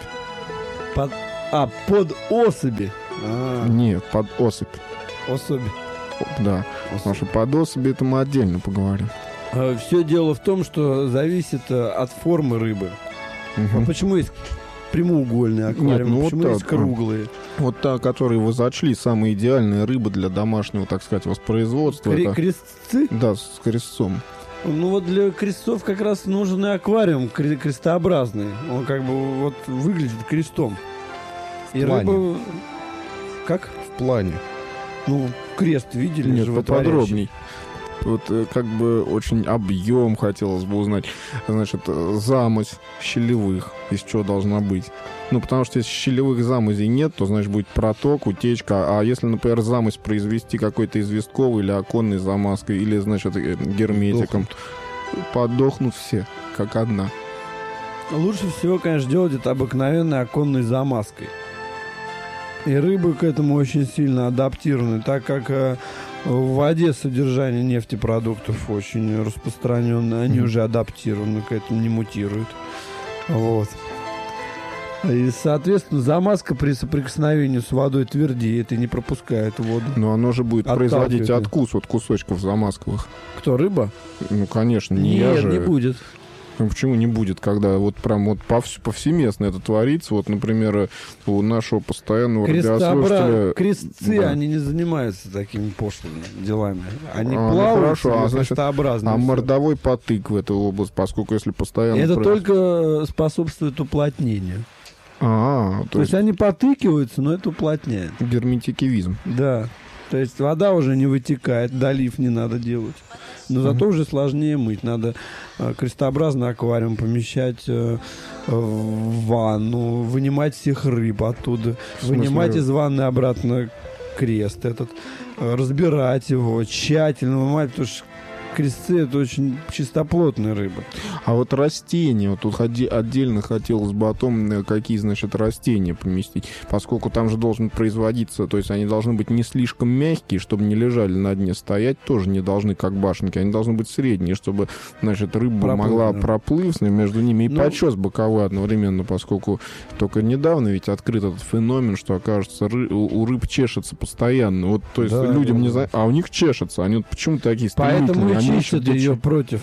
Под особи. Нет, под особь. Особи. Да, потому что под особи это мы отдельно поговорим. Все дело в том, что зависит от формы рыбы. Мгм. А почему есть прямоугольные аквариумы, ну вот почему так, есть круглые? Вот та, которую вы зачли, самая идеальная рыба для домашнего, так сказать, воспроизводства. это... Крестцы? Да, с крестцом. Ну вот для крестцов как раз нужен и аквариум крестообразный. Он как бы вот выглядит крестом. И плане. рыба... Как? В плане. Ну, крест видели? Нет, животворящий? поподробней. Вот как бы очень объем хотелось бы узнать. Значит, замось щелевых, из чего должна быть. Ну, потому что если щелевых замозей нет, то, значит, будет проток, утечка. А если, например, замось произвести какой-то известковой или оконной замазкой, или, значит, герметиком, подохнут все, как одна. Лучше всего, конечно, делать это обыкновенной оконной замазкой. И рыбы к этому очень сильно адаптированы, так как в воде содержание нефтепродуктов очень распространенное. Они уже адаптированы к этому, не мутируют. Вот. И, соответственно, замазка при соприкосновении с водой твердеет и не пропускает воду. Но оно же будет Отталкивает. производить откус от кусочков замазковых. Кто, рыба? Ну, конечно, не я Нет, же. не будет. Ну, почему не будет, когда вот прям вот повсеместно это творится? Вот, например, у нашего постоянного радиослушателя... Крестцы, Да. они не занимаются такими пошлыми делами. Они ну плавают хорошо, себе а значит, крестообразно. А и всё. мордовой потык в эту область, поскольку если постоянно... Это только способствует уплотнению. То есть они потыкиваются, но это уплотняет. герметикивизм. Да. То есть вода уже не вытекает, долив не надо делать. Но зато уже сложнее мыть. Надо крестообразный аквариум помещать в ванну, вынимать всех рыб оттуда, вынимать из ванны обратно крест этот, разбирать его, тщательно вымывать, потому что крестцы — это очень чистоплотная рыба. А вот растения, вот тут отдельно хотелось бы о том, какие, значит, растения поместить, поскольку там же должен производиться, то есть они должны быть не слишком мягкие, чтобы не лежали на дне, стоять тоже не должны, как башенки, они должны быть средние, чтобы, значит, рыба могла проплыть между ними и почес боковой одновременно, поскольку только недавно ведь открыт этот феномен, что, окажется, у рыб чешется постоянно. Вот, то есть людям не знают, а у них чешется, они вот почему такие стремительные. Поэтому чистят ее против.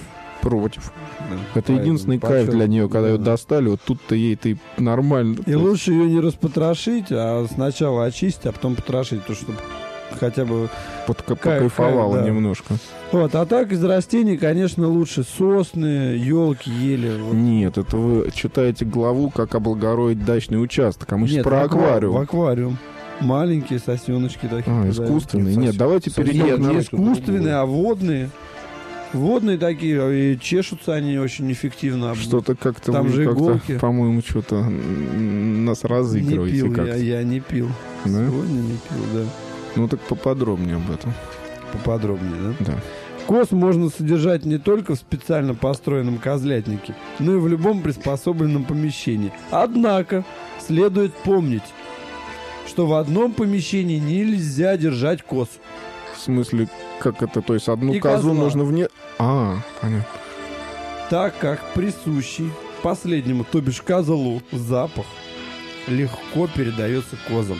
Да. Это единственный кайф для нее, когда ее достали, вот тут-то ей-то и нормально. И лучше ее не распотрошить, а сначала очистить, а потом потрошить, то чтобы хотя бы покайфовала немножко. Вот, а так из растений, конечно, лучше сосны, елки, ели. Вот. Нет, это вы читаете главу «Как облагородить дачный участок», а мы сейчас про аквариум. В аквариум. Маленькие сосеночки такие. Искусственные? Нет, давайте перейдем на искусственные, а водные. Водные такие, и чешутся они очень эффективно. Что-то как-то там вы же иголки. По-моему, что-то нас разыгрываете. Не пил, я не пил. Да? Сегодня не пил, да. Ну так поподробнее об этом. Поподробнее, да? Да. Коз можно содержать не только в специально построенном козлятнике, но и в любом приспособленном помещении. Однако следует помнить, что в одном помещении нельзя держать коз. В смысле, как это? То есть одну И козу козла. нужно вне... Понятно. Так как присущий последнему, то бишь козлу, запах легко передается козам,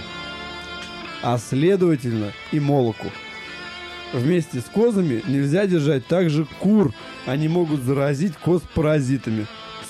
а следовательно и молоку. Вместе с козами нельзя держать также кур, они могут заразить коз паразитами. С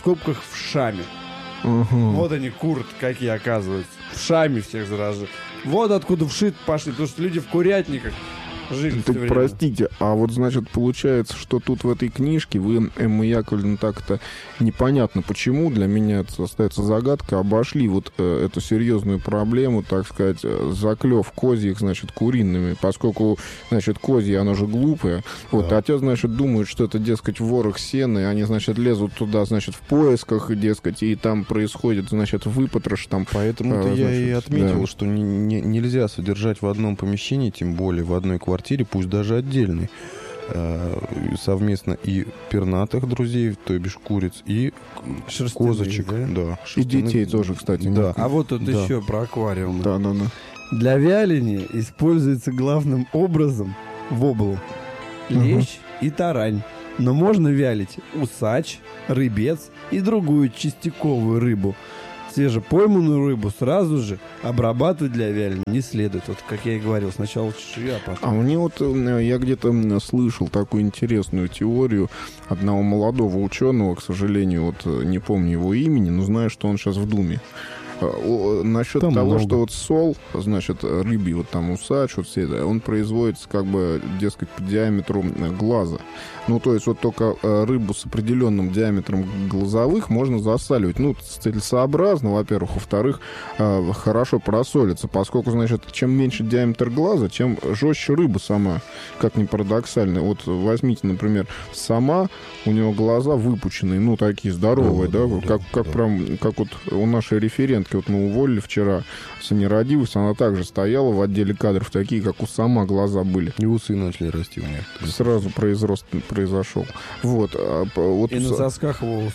скобках в шаме. Мгм. Вот они, курт, какие оказываются. В шаме всех заражают. Вот откуда вшит пошли, потому что люди в курятниках жили Так всё время. простите, а вот, значит, получается, что тут в этой книжке вы, Эмма Яковлевна, так-то непонятно почему, для меня это остается загадкой, обошли вот эту серьезную проблему, так сказать, заклев козьих, значит, куриными, поскольку, значит, козье, оно же глупое, вот, Да. а те, значит, думают, что это, дескать, ворох сена, и они, значит, лезут туда, значит, в поисках, дескать, и там происходит, значит, выпотрош, там, Поэтому-то я и значит, отметил, да. что нельзя содержать в одном помещении, тем более в одной квартире, пусть даже отдельной, совместно и пернатых друзей, то бишь куриц, и Шерстяных, козочек. да? Да, И шерстяных. детей тоже, кстати. Да. А вот тут Да. еще про аквариумы. Да. Для вяления используется главным образом воблу, лещ и тарань. Но можно вялить усач, рыбец и другую чистяковую рыбу. Свежепойманную рыбу сразу же обрабатывать для вяления не следует. Вот, как я и говорил, сначала чешуя пошла. А мне вот, я где-то слышал такую интересную теорию одного молодого ученого, к сожалению, вот не помню его имени, но знаю, что он сейчас в Думе. Насчет Там того, много. что вот сол, значит, рыбий, вот там усач, вот все это, он производится как бы, дескать, по диаметру глаза. Ну, то есть вот только рыбу с определенным диаметром глазовых можно засаливать. Ну, целесообразно, во-первых. Во-вторых, хорошо просолится, поскольку, значит, чем меньше диаметр глаза, чем жестче рыба сама, как ни парадоксально. Вот возьмите, например, сама, у него глаза выпученные, ну, такие здоровые, да, как прям, как вот у нашей референтки, вот мы уволили вчера с нерадивость, она также стояла в отделе кадров, такие, как у сама глаза были. И усы начали расти у них. Сразу произошел. Вот. Вот И на сосках волосы.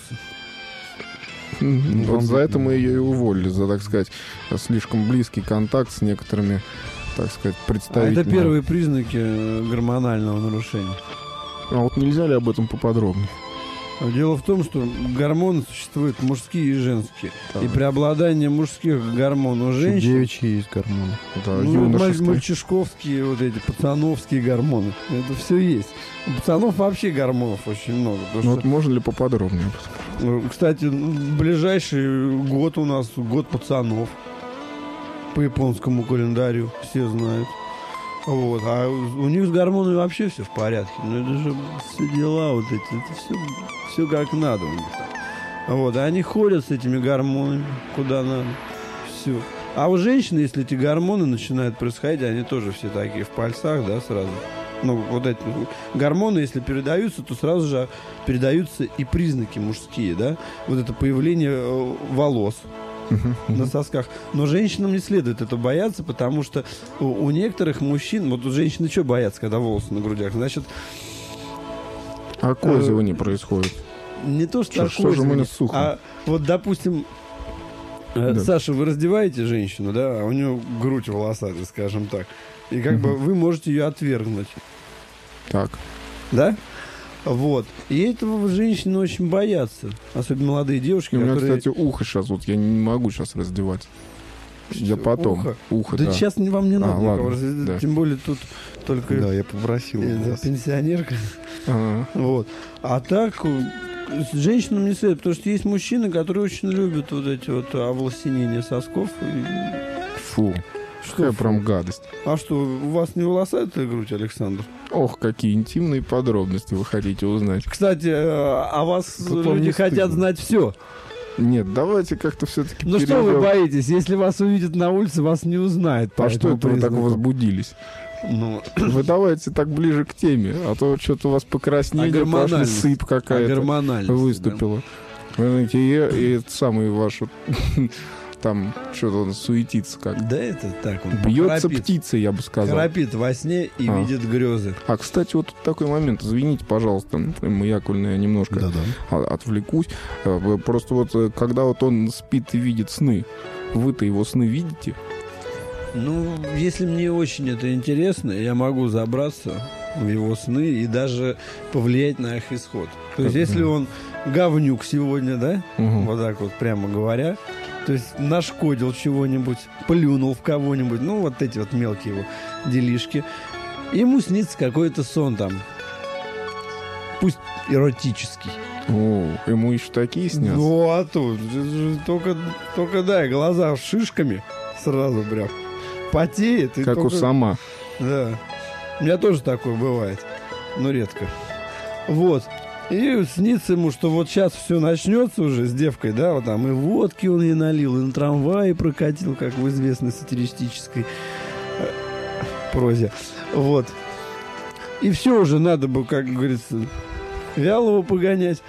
вот за это мы ее и уволили, за, так сказать, слишком близкий контакт с некоторыми, так сказать, А представителями. это первые признаки гормонального нарушения. А вот нельзя ли об этом поподробнее? Дело в том, что гормоны существуют мужские и женские. Так. И преобладание мужских гормонов у женщин... Девичьи есть гормоны. Да, Ну, юношеские. мальчишковские, вот эти пацановские гормоны. Это все есть. У пацанов вообще гормонов очень много. потому Ну, что, вот можно ли поподробнее об этом? кстати, в ближайший год у нас год пацанов. По японскому календарю все знают. Вот. А у них с гормонами вообще все в порядке. Ну, это же все дела вот эти. Это все как надо у них там. Вот. А они ходят с этими гормонами куда надо. Все. А у женщин, если эти гормоны начинают происходить, они тоже все такие в пальцах, да, сразу. Ну, вот эти гормоны, если передаются, то сразу же передаются и признаки мужские, да. Вот это появление волос на сосках. Но женщинам не следует это бояться, потому что у некоторых мужчин, вот у женщины что боятся, когда волосы на грудях? Значит, А козывание происходит. не то, что Что же у меня сухо? а вот, допустим, Да. Саша, вы раздеваете женщину, да, а у нее грудь волосатая, скажем так, и как бы вы можете ее отвергнуть, Так. да? Вот. И этого женщины очень боятся. Особенно молодые девушки, У меня, которые... кстати, ухо сейчас, вот я не могу сейчас раздевать. Я потом. Ухо, Да да. сейчас вам не надо ладно, никого раздевать. да. Тем более тут только Да, я попросил вас. пенсионерка. Ага. Вот. А так с женщинам не следует, потому что есть мужчины, которые очень любят вот эти вот овласенения сосков. Фу. Какая фу? прям гадость. А что, у вас не волосатая грудь, Александр? Ох, какие интимные подробности вы хотите узнать. Кстати, о вас Тут вам люди не хотят стыдно. знать все. Нет, давайте как-то все-таки Ну что вы боитесь? Если вас увидят на улице, вас не узнают. по А что этому это вы так признаку. возбудились? Ну, Вы давайте так ближе к теме, а то что-то у вас покраснение, пошли, гормональность. сыпь какая-то гормонально. выступила. Вы знаете, и это самый ваш там что-то он суетится как. Да это так. Он Бьется храпит. птица, я бы сказал. Храпит во сне и А. видит грезы. А, кстати, вот тут такой момент. Извините, пожалуйста, Эмма Яковлевна, я немножко Да-да. отвлекусь. Просто вот когда вот он спит и видит сны, вы-то его сны видите? Ну, если мне очень это интересно, я могу забраться в его сны и даже повлиять на их исход. То есть, если он говнюк сегодня, да, Мгм. вот так вот прямо говоря, то есть нашкодил чего-нибудь, плюнул в кого-нибудь, ну, вот эти вот мелкие его делишки, ему снится какой-то сон там, пусть эротический, О, ему еще такие снятся? Ну, а тут только дай, глаза шишками сразу прям потеет. И Как у только... сама. Да. У меня тоже такое бывает, но редко. Вот. И снится ему, что вот сейчас все начнется уже с девкой, да, вот там и водки он ей налил, и на трамвае прокатил, как в известной сатиристической прозе. Вот. И все уже надо бы, как говорится, вялого погонять.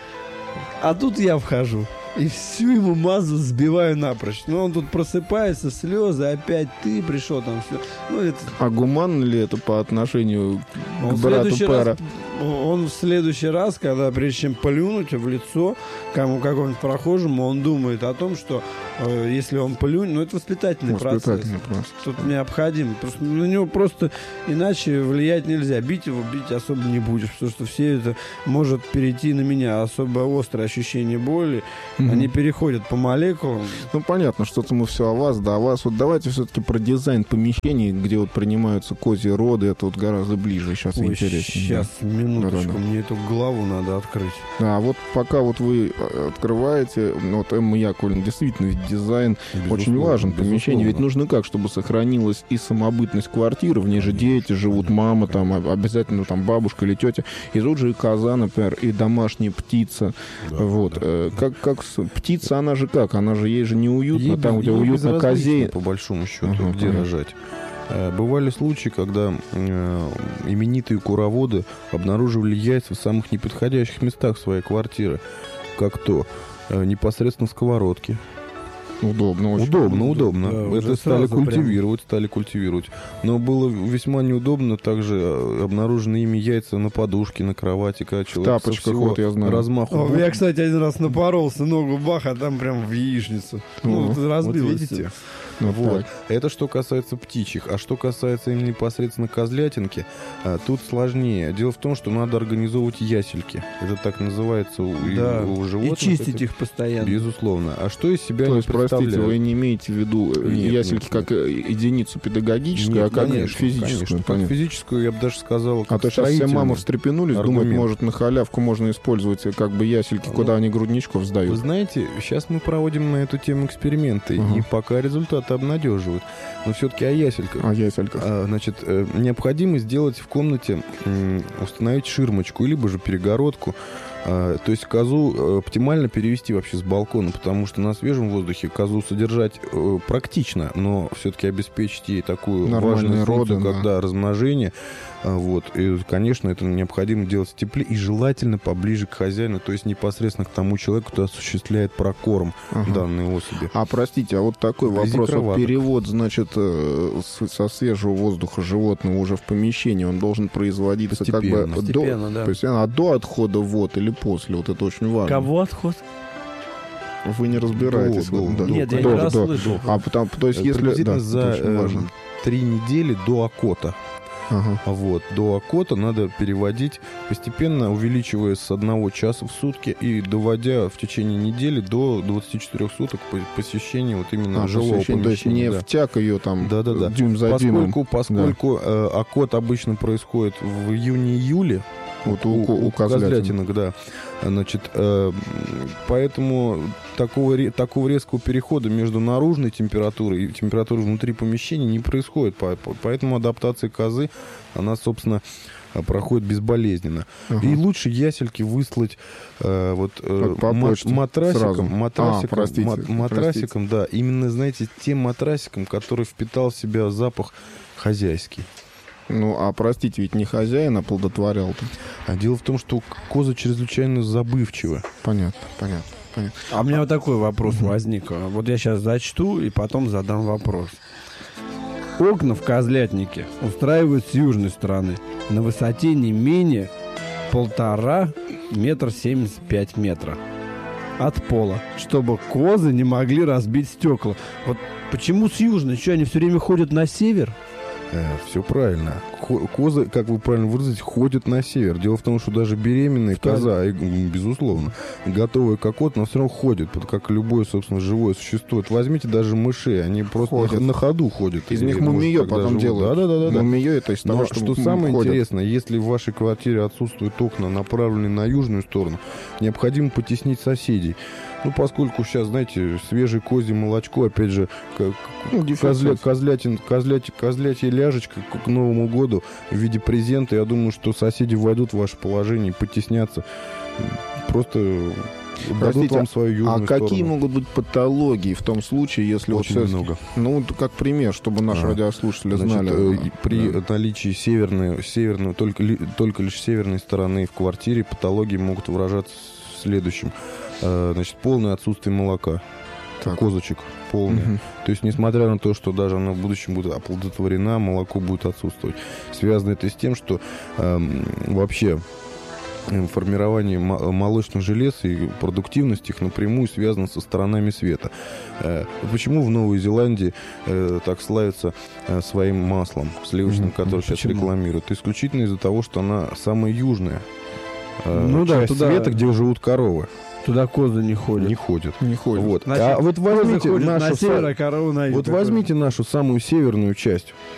А тут я вхожу. И всю ему мазу сбиваю напрочь. Но он тут просыпается, слезы, опять ты пришел там все. Ну, это... А гуманно ли это по отношению Он к в брату следующий Пэра? раз, он в следующий раз, когда прежде чем плюнуть в лицо какому-нибудь прохожему, он думает о том, что если он плюнет, ну это воспитательный процесс. Процесс. Тут необходимо. Просто на него просто иначе влиять нельзя. Бить его особо не будешь, потому что все это может перейти на меня. Особо острое ощущение боли. Они переходят по молекулам. Ну, понятно, что-то мы все о вас, да, о вас. Вот давайте все-таки про дизайн помещений, где вот принимаются козьи роды, это вот гораздо ближе, сейчас Ой, интереснее. сейчас, минуточку, Да-да-да. мне эту главу надо открыть. А вот пока вот вы открываете, ну, вот Эмма Яковлевна, действительно, ведь дизайн очень важен в помещении. Ведь нужно как, чтобы сохранилась и самобытность квартиры, в ней же дети живут, мама, там, обязательно там бабушка или тетя, и тут же и коза, например, и домашняя птица. Да, вот. да. Как птица, она же как? Она же, ей же неуютно, Ей там, где ей уютно безразлично, козе. по большому счету, Ага, где понятно. рожать. Бывали случаи, когда именитые куроводы обнаруживали яйца в самых неподходящих местах своей квартиры. Как то непосредственно в сковородке. Удобно очень. Удобно. Да, Это уже стали сразу культивировать. Но было весьма неудобно также обнаружены ими яйца на подушке, на кровати, когда человек со тапочках, всего вот я знаю. размаху. Я, кстати, один раз напоролся, ногу бах, а там прям в яичницу. Ну, Вот разбилось. видите? Вот Вот. так. Это что касается птичьих. А что касается именно непосредственно козлятинки, тут сложнее. Дело в том, что надо организовывать ясельки. Это так называется Да. у И животных. чистить это их постоянно. Безусловно. А что из себя То они есть, простите, представляют? вы не имеете в виду Нет, ясельки нет, как единицу педагогическую, Нет, а как конечно, физическую? конечно. Как Понятно. физическую, я бы даже сказал, А как то сейчас все строительную. мамы встрепенулись, думают, аргумент. может, на халявку можно использовать как бы ясельки, Ну, куда они грудничков Вы сдают. знаете, сейчас мы проводим на эту тему эксперименты, Ага. и пока результаты обнадеживают. Но все-таки о ясельках. А ясельках. Значит, необходимо сделать в комнате, установить ширмочку, либо же перегородку. То есть козу оптимально перевести вообще с балкона, потому что на свежем воздухе козу содержать практично, но все-таки обеспечить ей такую Нормальные важную функцию, роды, как да. да, размножение. Вот. И, конечно, это необходимо делать в тепле и желательно поближе к хозяину, то есть непосредственно к тому человеку, кто осуществляет прокорм Ага. данной особи. А простите, а вот такой Вблизи вопрос. Вот кроваток. перевод, значит, со свежего воздуха животного уже в помещение, он должен производиться как бы Постепенно. Постепенно, да. постепенно, а до отхода в вод или после? Вот это очень важно. Кого отход? Вы не разбираетесь. До, в этом, до, да. Нет, я До, не до. расслышал. А потому, то есть, если Приблизительно да, за это очень важно. 3 недели до окота. Ага. Вот, до окота надо переводить, постепенно увеличивая с 1 часа в сутки и доводя в течение недели до 24 суток посещения вот именно жилого посещение, то есть помещения. не да. втяг ее там Да-да-да. дюйм за дюймом. Поскольку окот обычно происходит в июне-июле, Вот у козлятин. козлятинок, да. Значит, поэтому такого резкого перехода между наружной температурой и температурой внутри помещения не происходит. Поэтому адаптация козы, она, собственно, проходит безболезненно. Ага. И лучше ясельки выслать По почте сразу. матрасиком, да. Именно, знаете, тем матрасиком, который впитал в себя запах хозяйский. Ну, а простите, ведь не хозяин оплодотворял-то. А дело в том, что козы чрезвычайно забывчивы. Понятно. А у меня вот такой вопрос возник. Вот я сейчас зачту и потом задам вопрос. Окна в козлятнике устраивают с южной стороны на высоте не менее 1,5 метра от пола, чтобы козы не могли разбить стекла. Вот почему с южной? Что, они все время ходят на север? Все правильно. козы, как вы правильно выразились, ходят на север. Дело в том, что даже беременная коза, безусловно, готовая к окоту, но все равно ходит, как любое, собственно, живое существо. Вот возьмите даже мышей, они просто на ходу ходят. Из них мумиё потом делают. Да. Мумиё — это из того, Но что самое ходят. интересное, если в вашей квартире отсутствуют окна, направленные на южную сторону, необходимо потеснить соседей. Ну, поскольку сейчас, знаете, свежее козье молочко, опять же, козлятья ляжечка к Новому году в виде презента, я думаю, что соседи войдут в ваше положение и потеснятся. Просто дадут вам свою южную сторону. Какие могут быть патологии в том случае, если очень вот много. Ну, как пример, чтобы наши радиослушатели знали. При наличии северной, только лишь северной стороны в квартире патологии могут выражаться в следующем. Значит, полное отсутствие молока. Козочек полное. Угу. То есть, несмотря на то, что даже она в будущем будет оплодотворена, молоко будет отсутствовать. Связано это с тем, что вообще формирование молочных желез и продуктивность их напрямую связано со сторонами света. Почему в Новой Зеландии так славится своим маслом сливочным, которое сейчас рекламируют? Исключительно из-за того, что она самая южная часть света, где живут коровы. Туда козы не ходят. Не ходят. Вот. Значит, вот возьмите на север, а коровы на юг. Вот возьмите нашу самую северную часть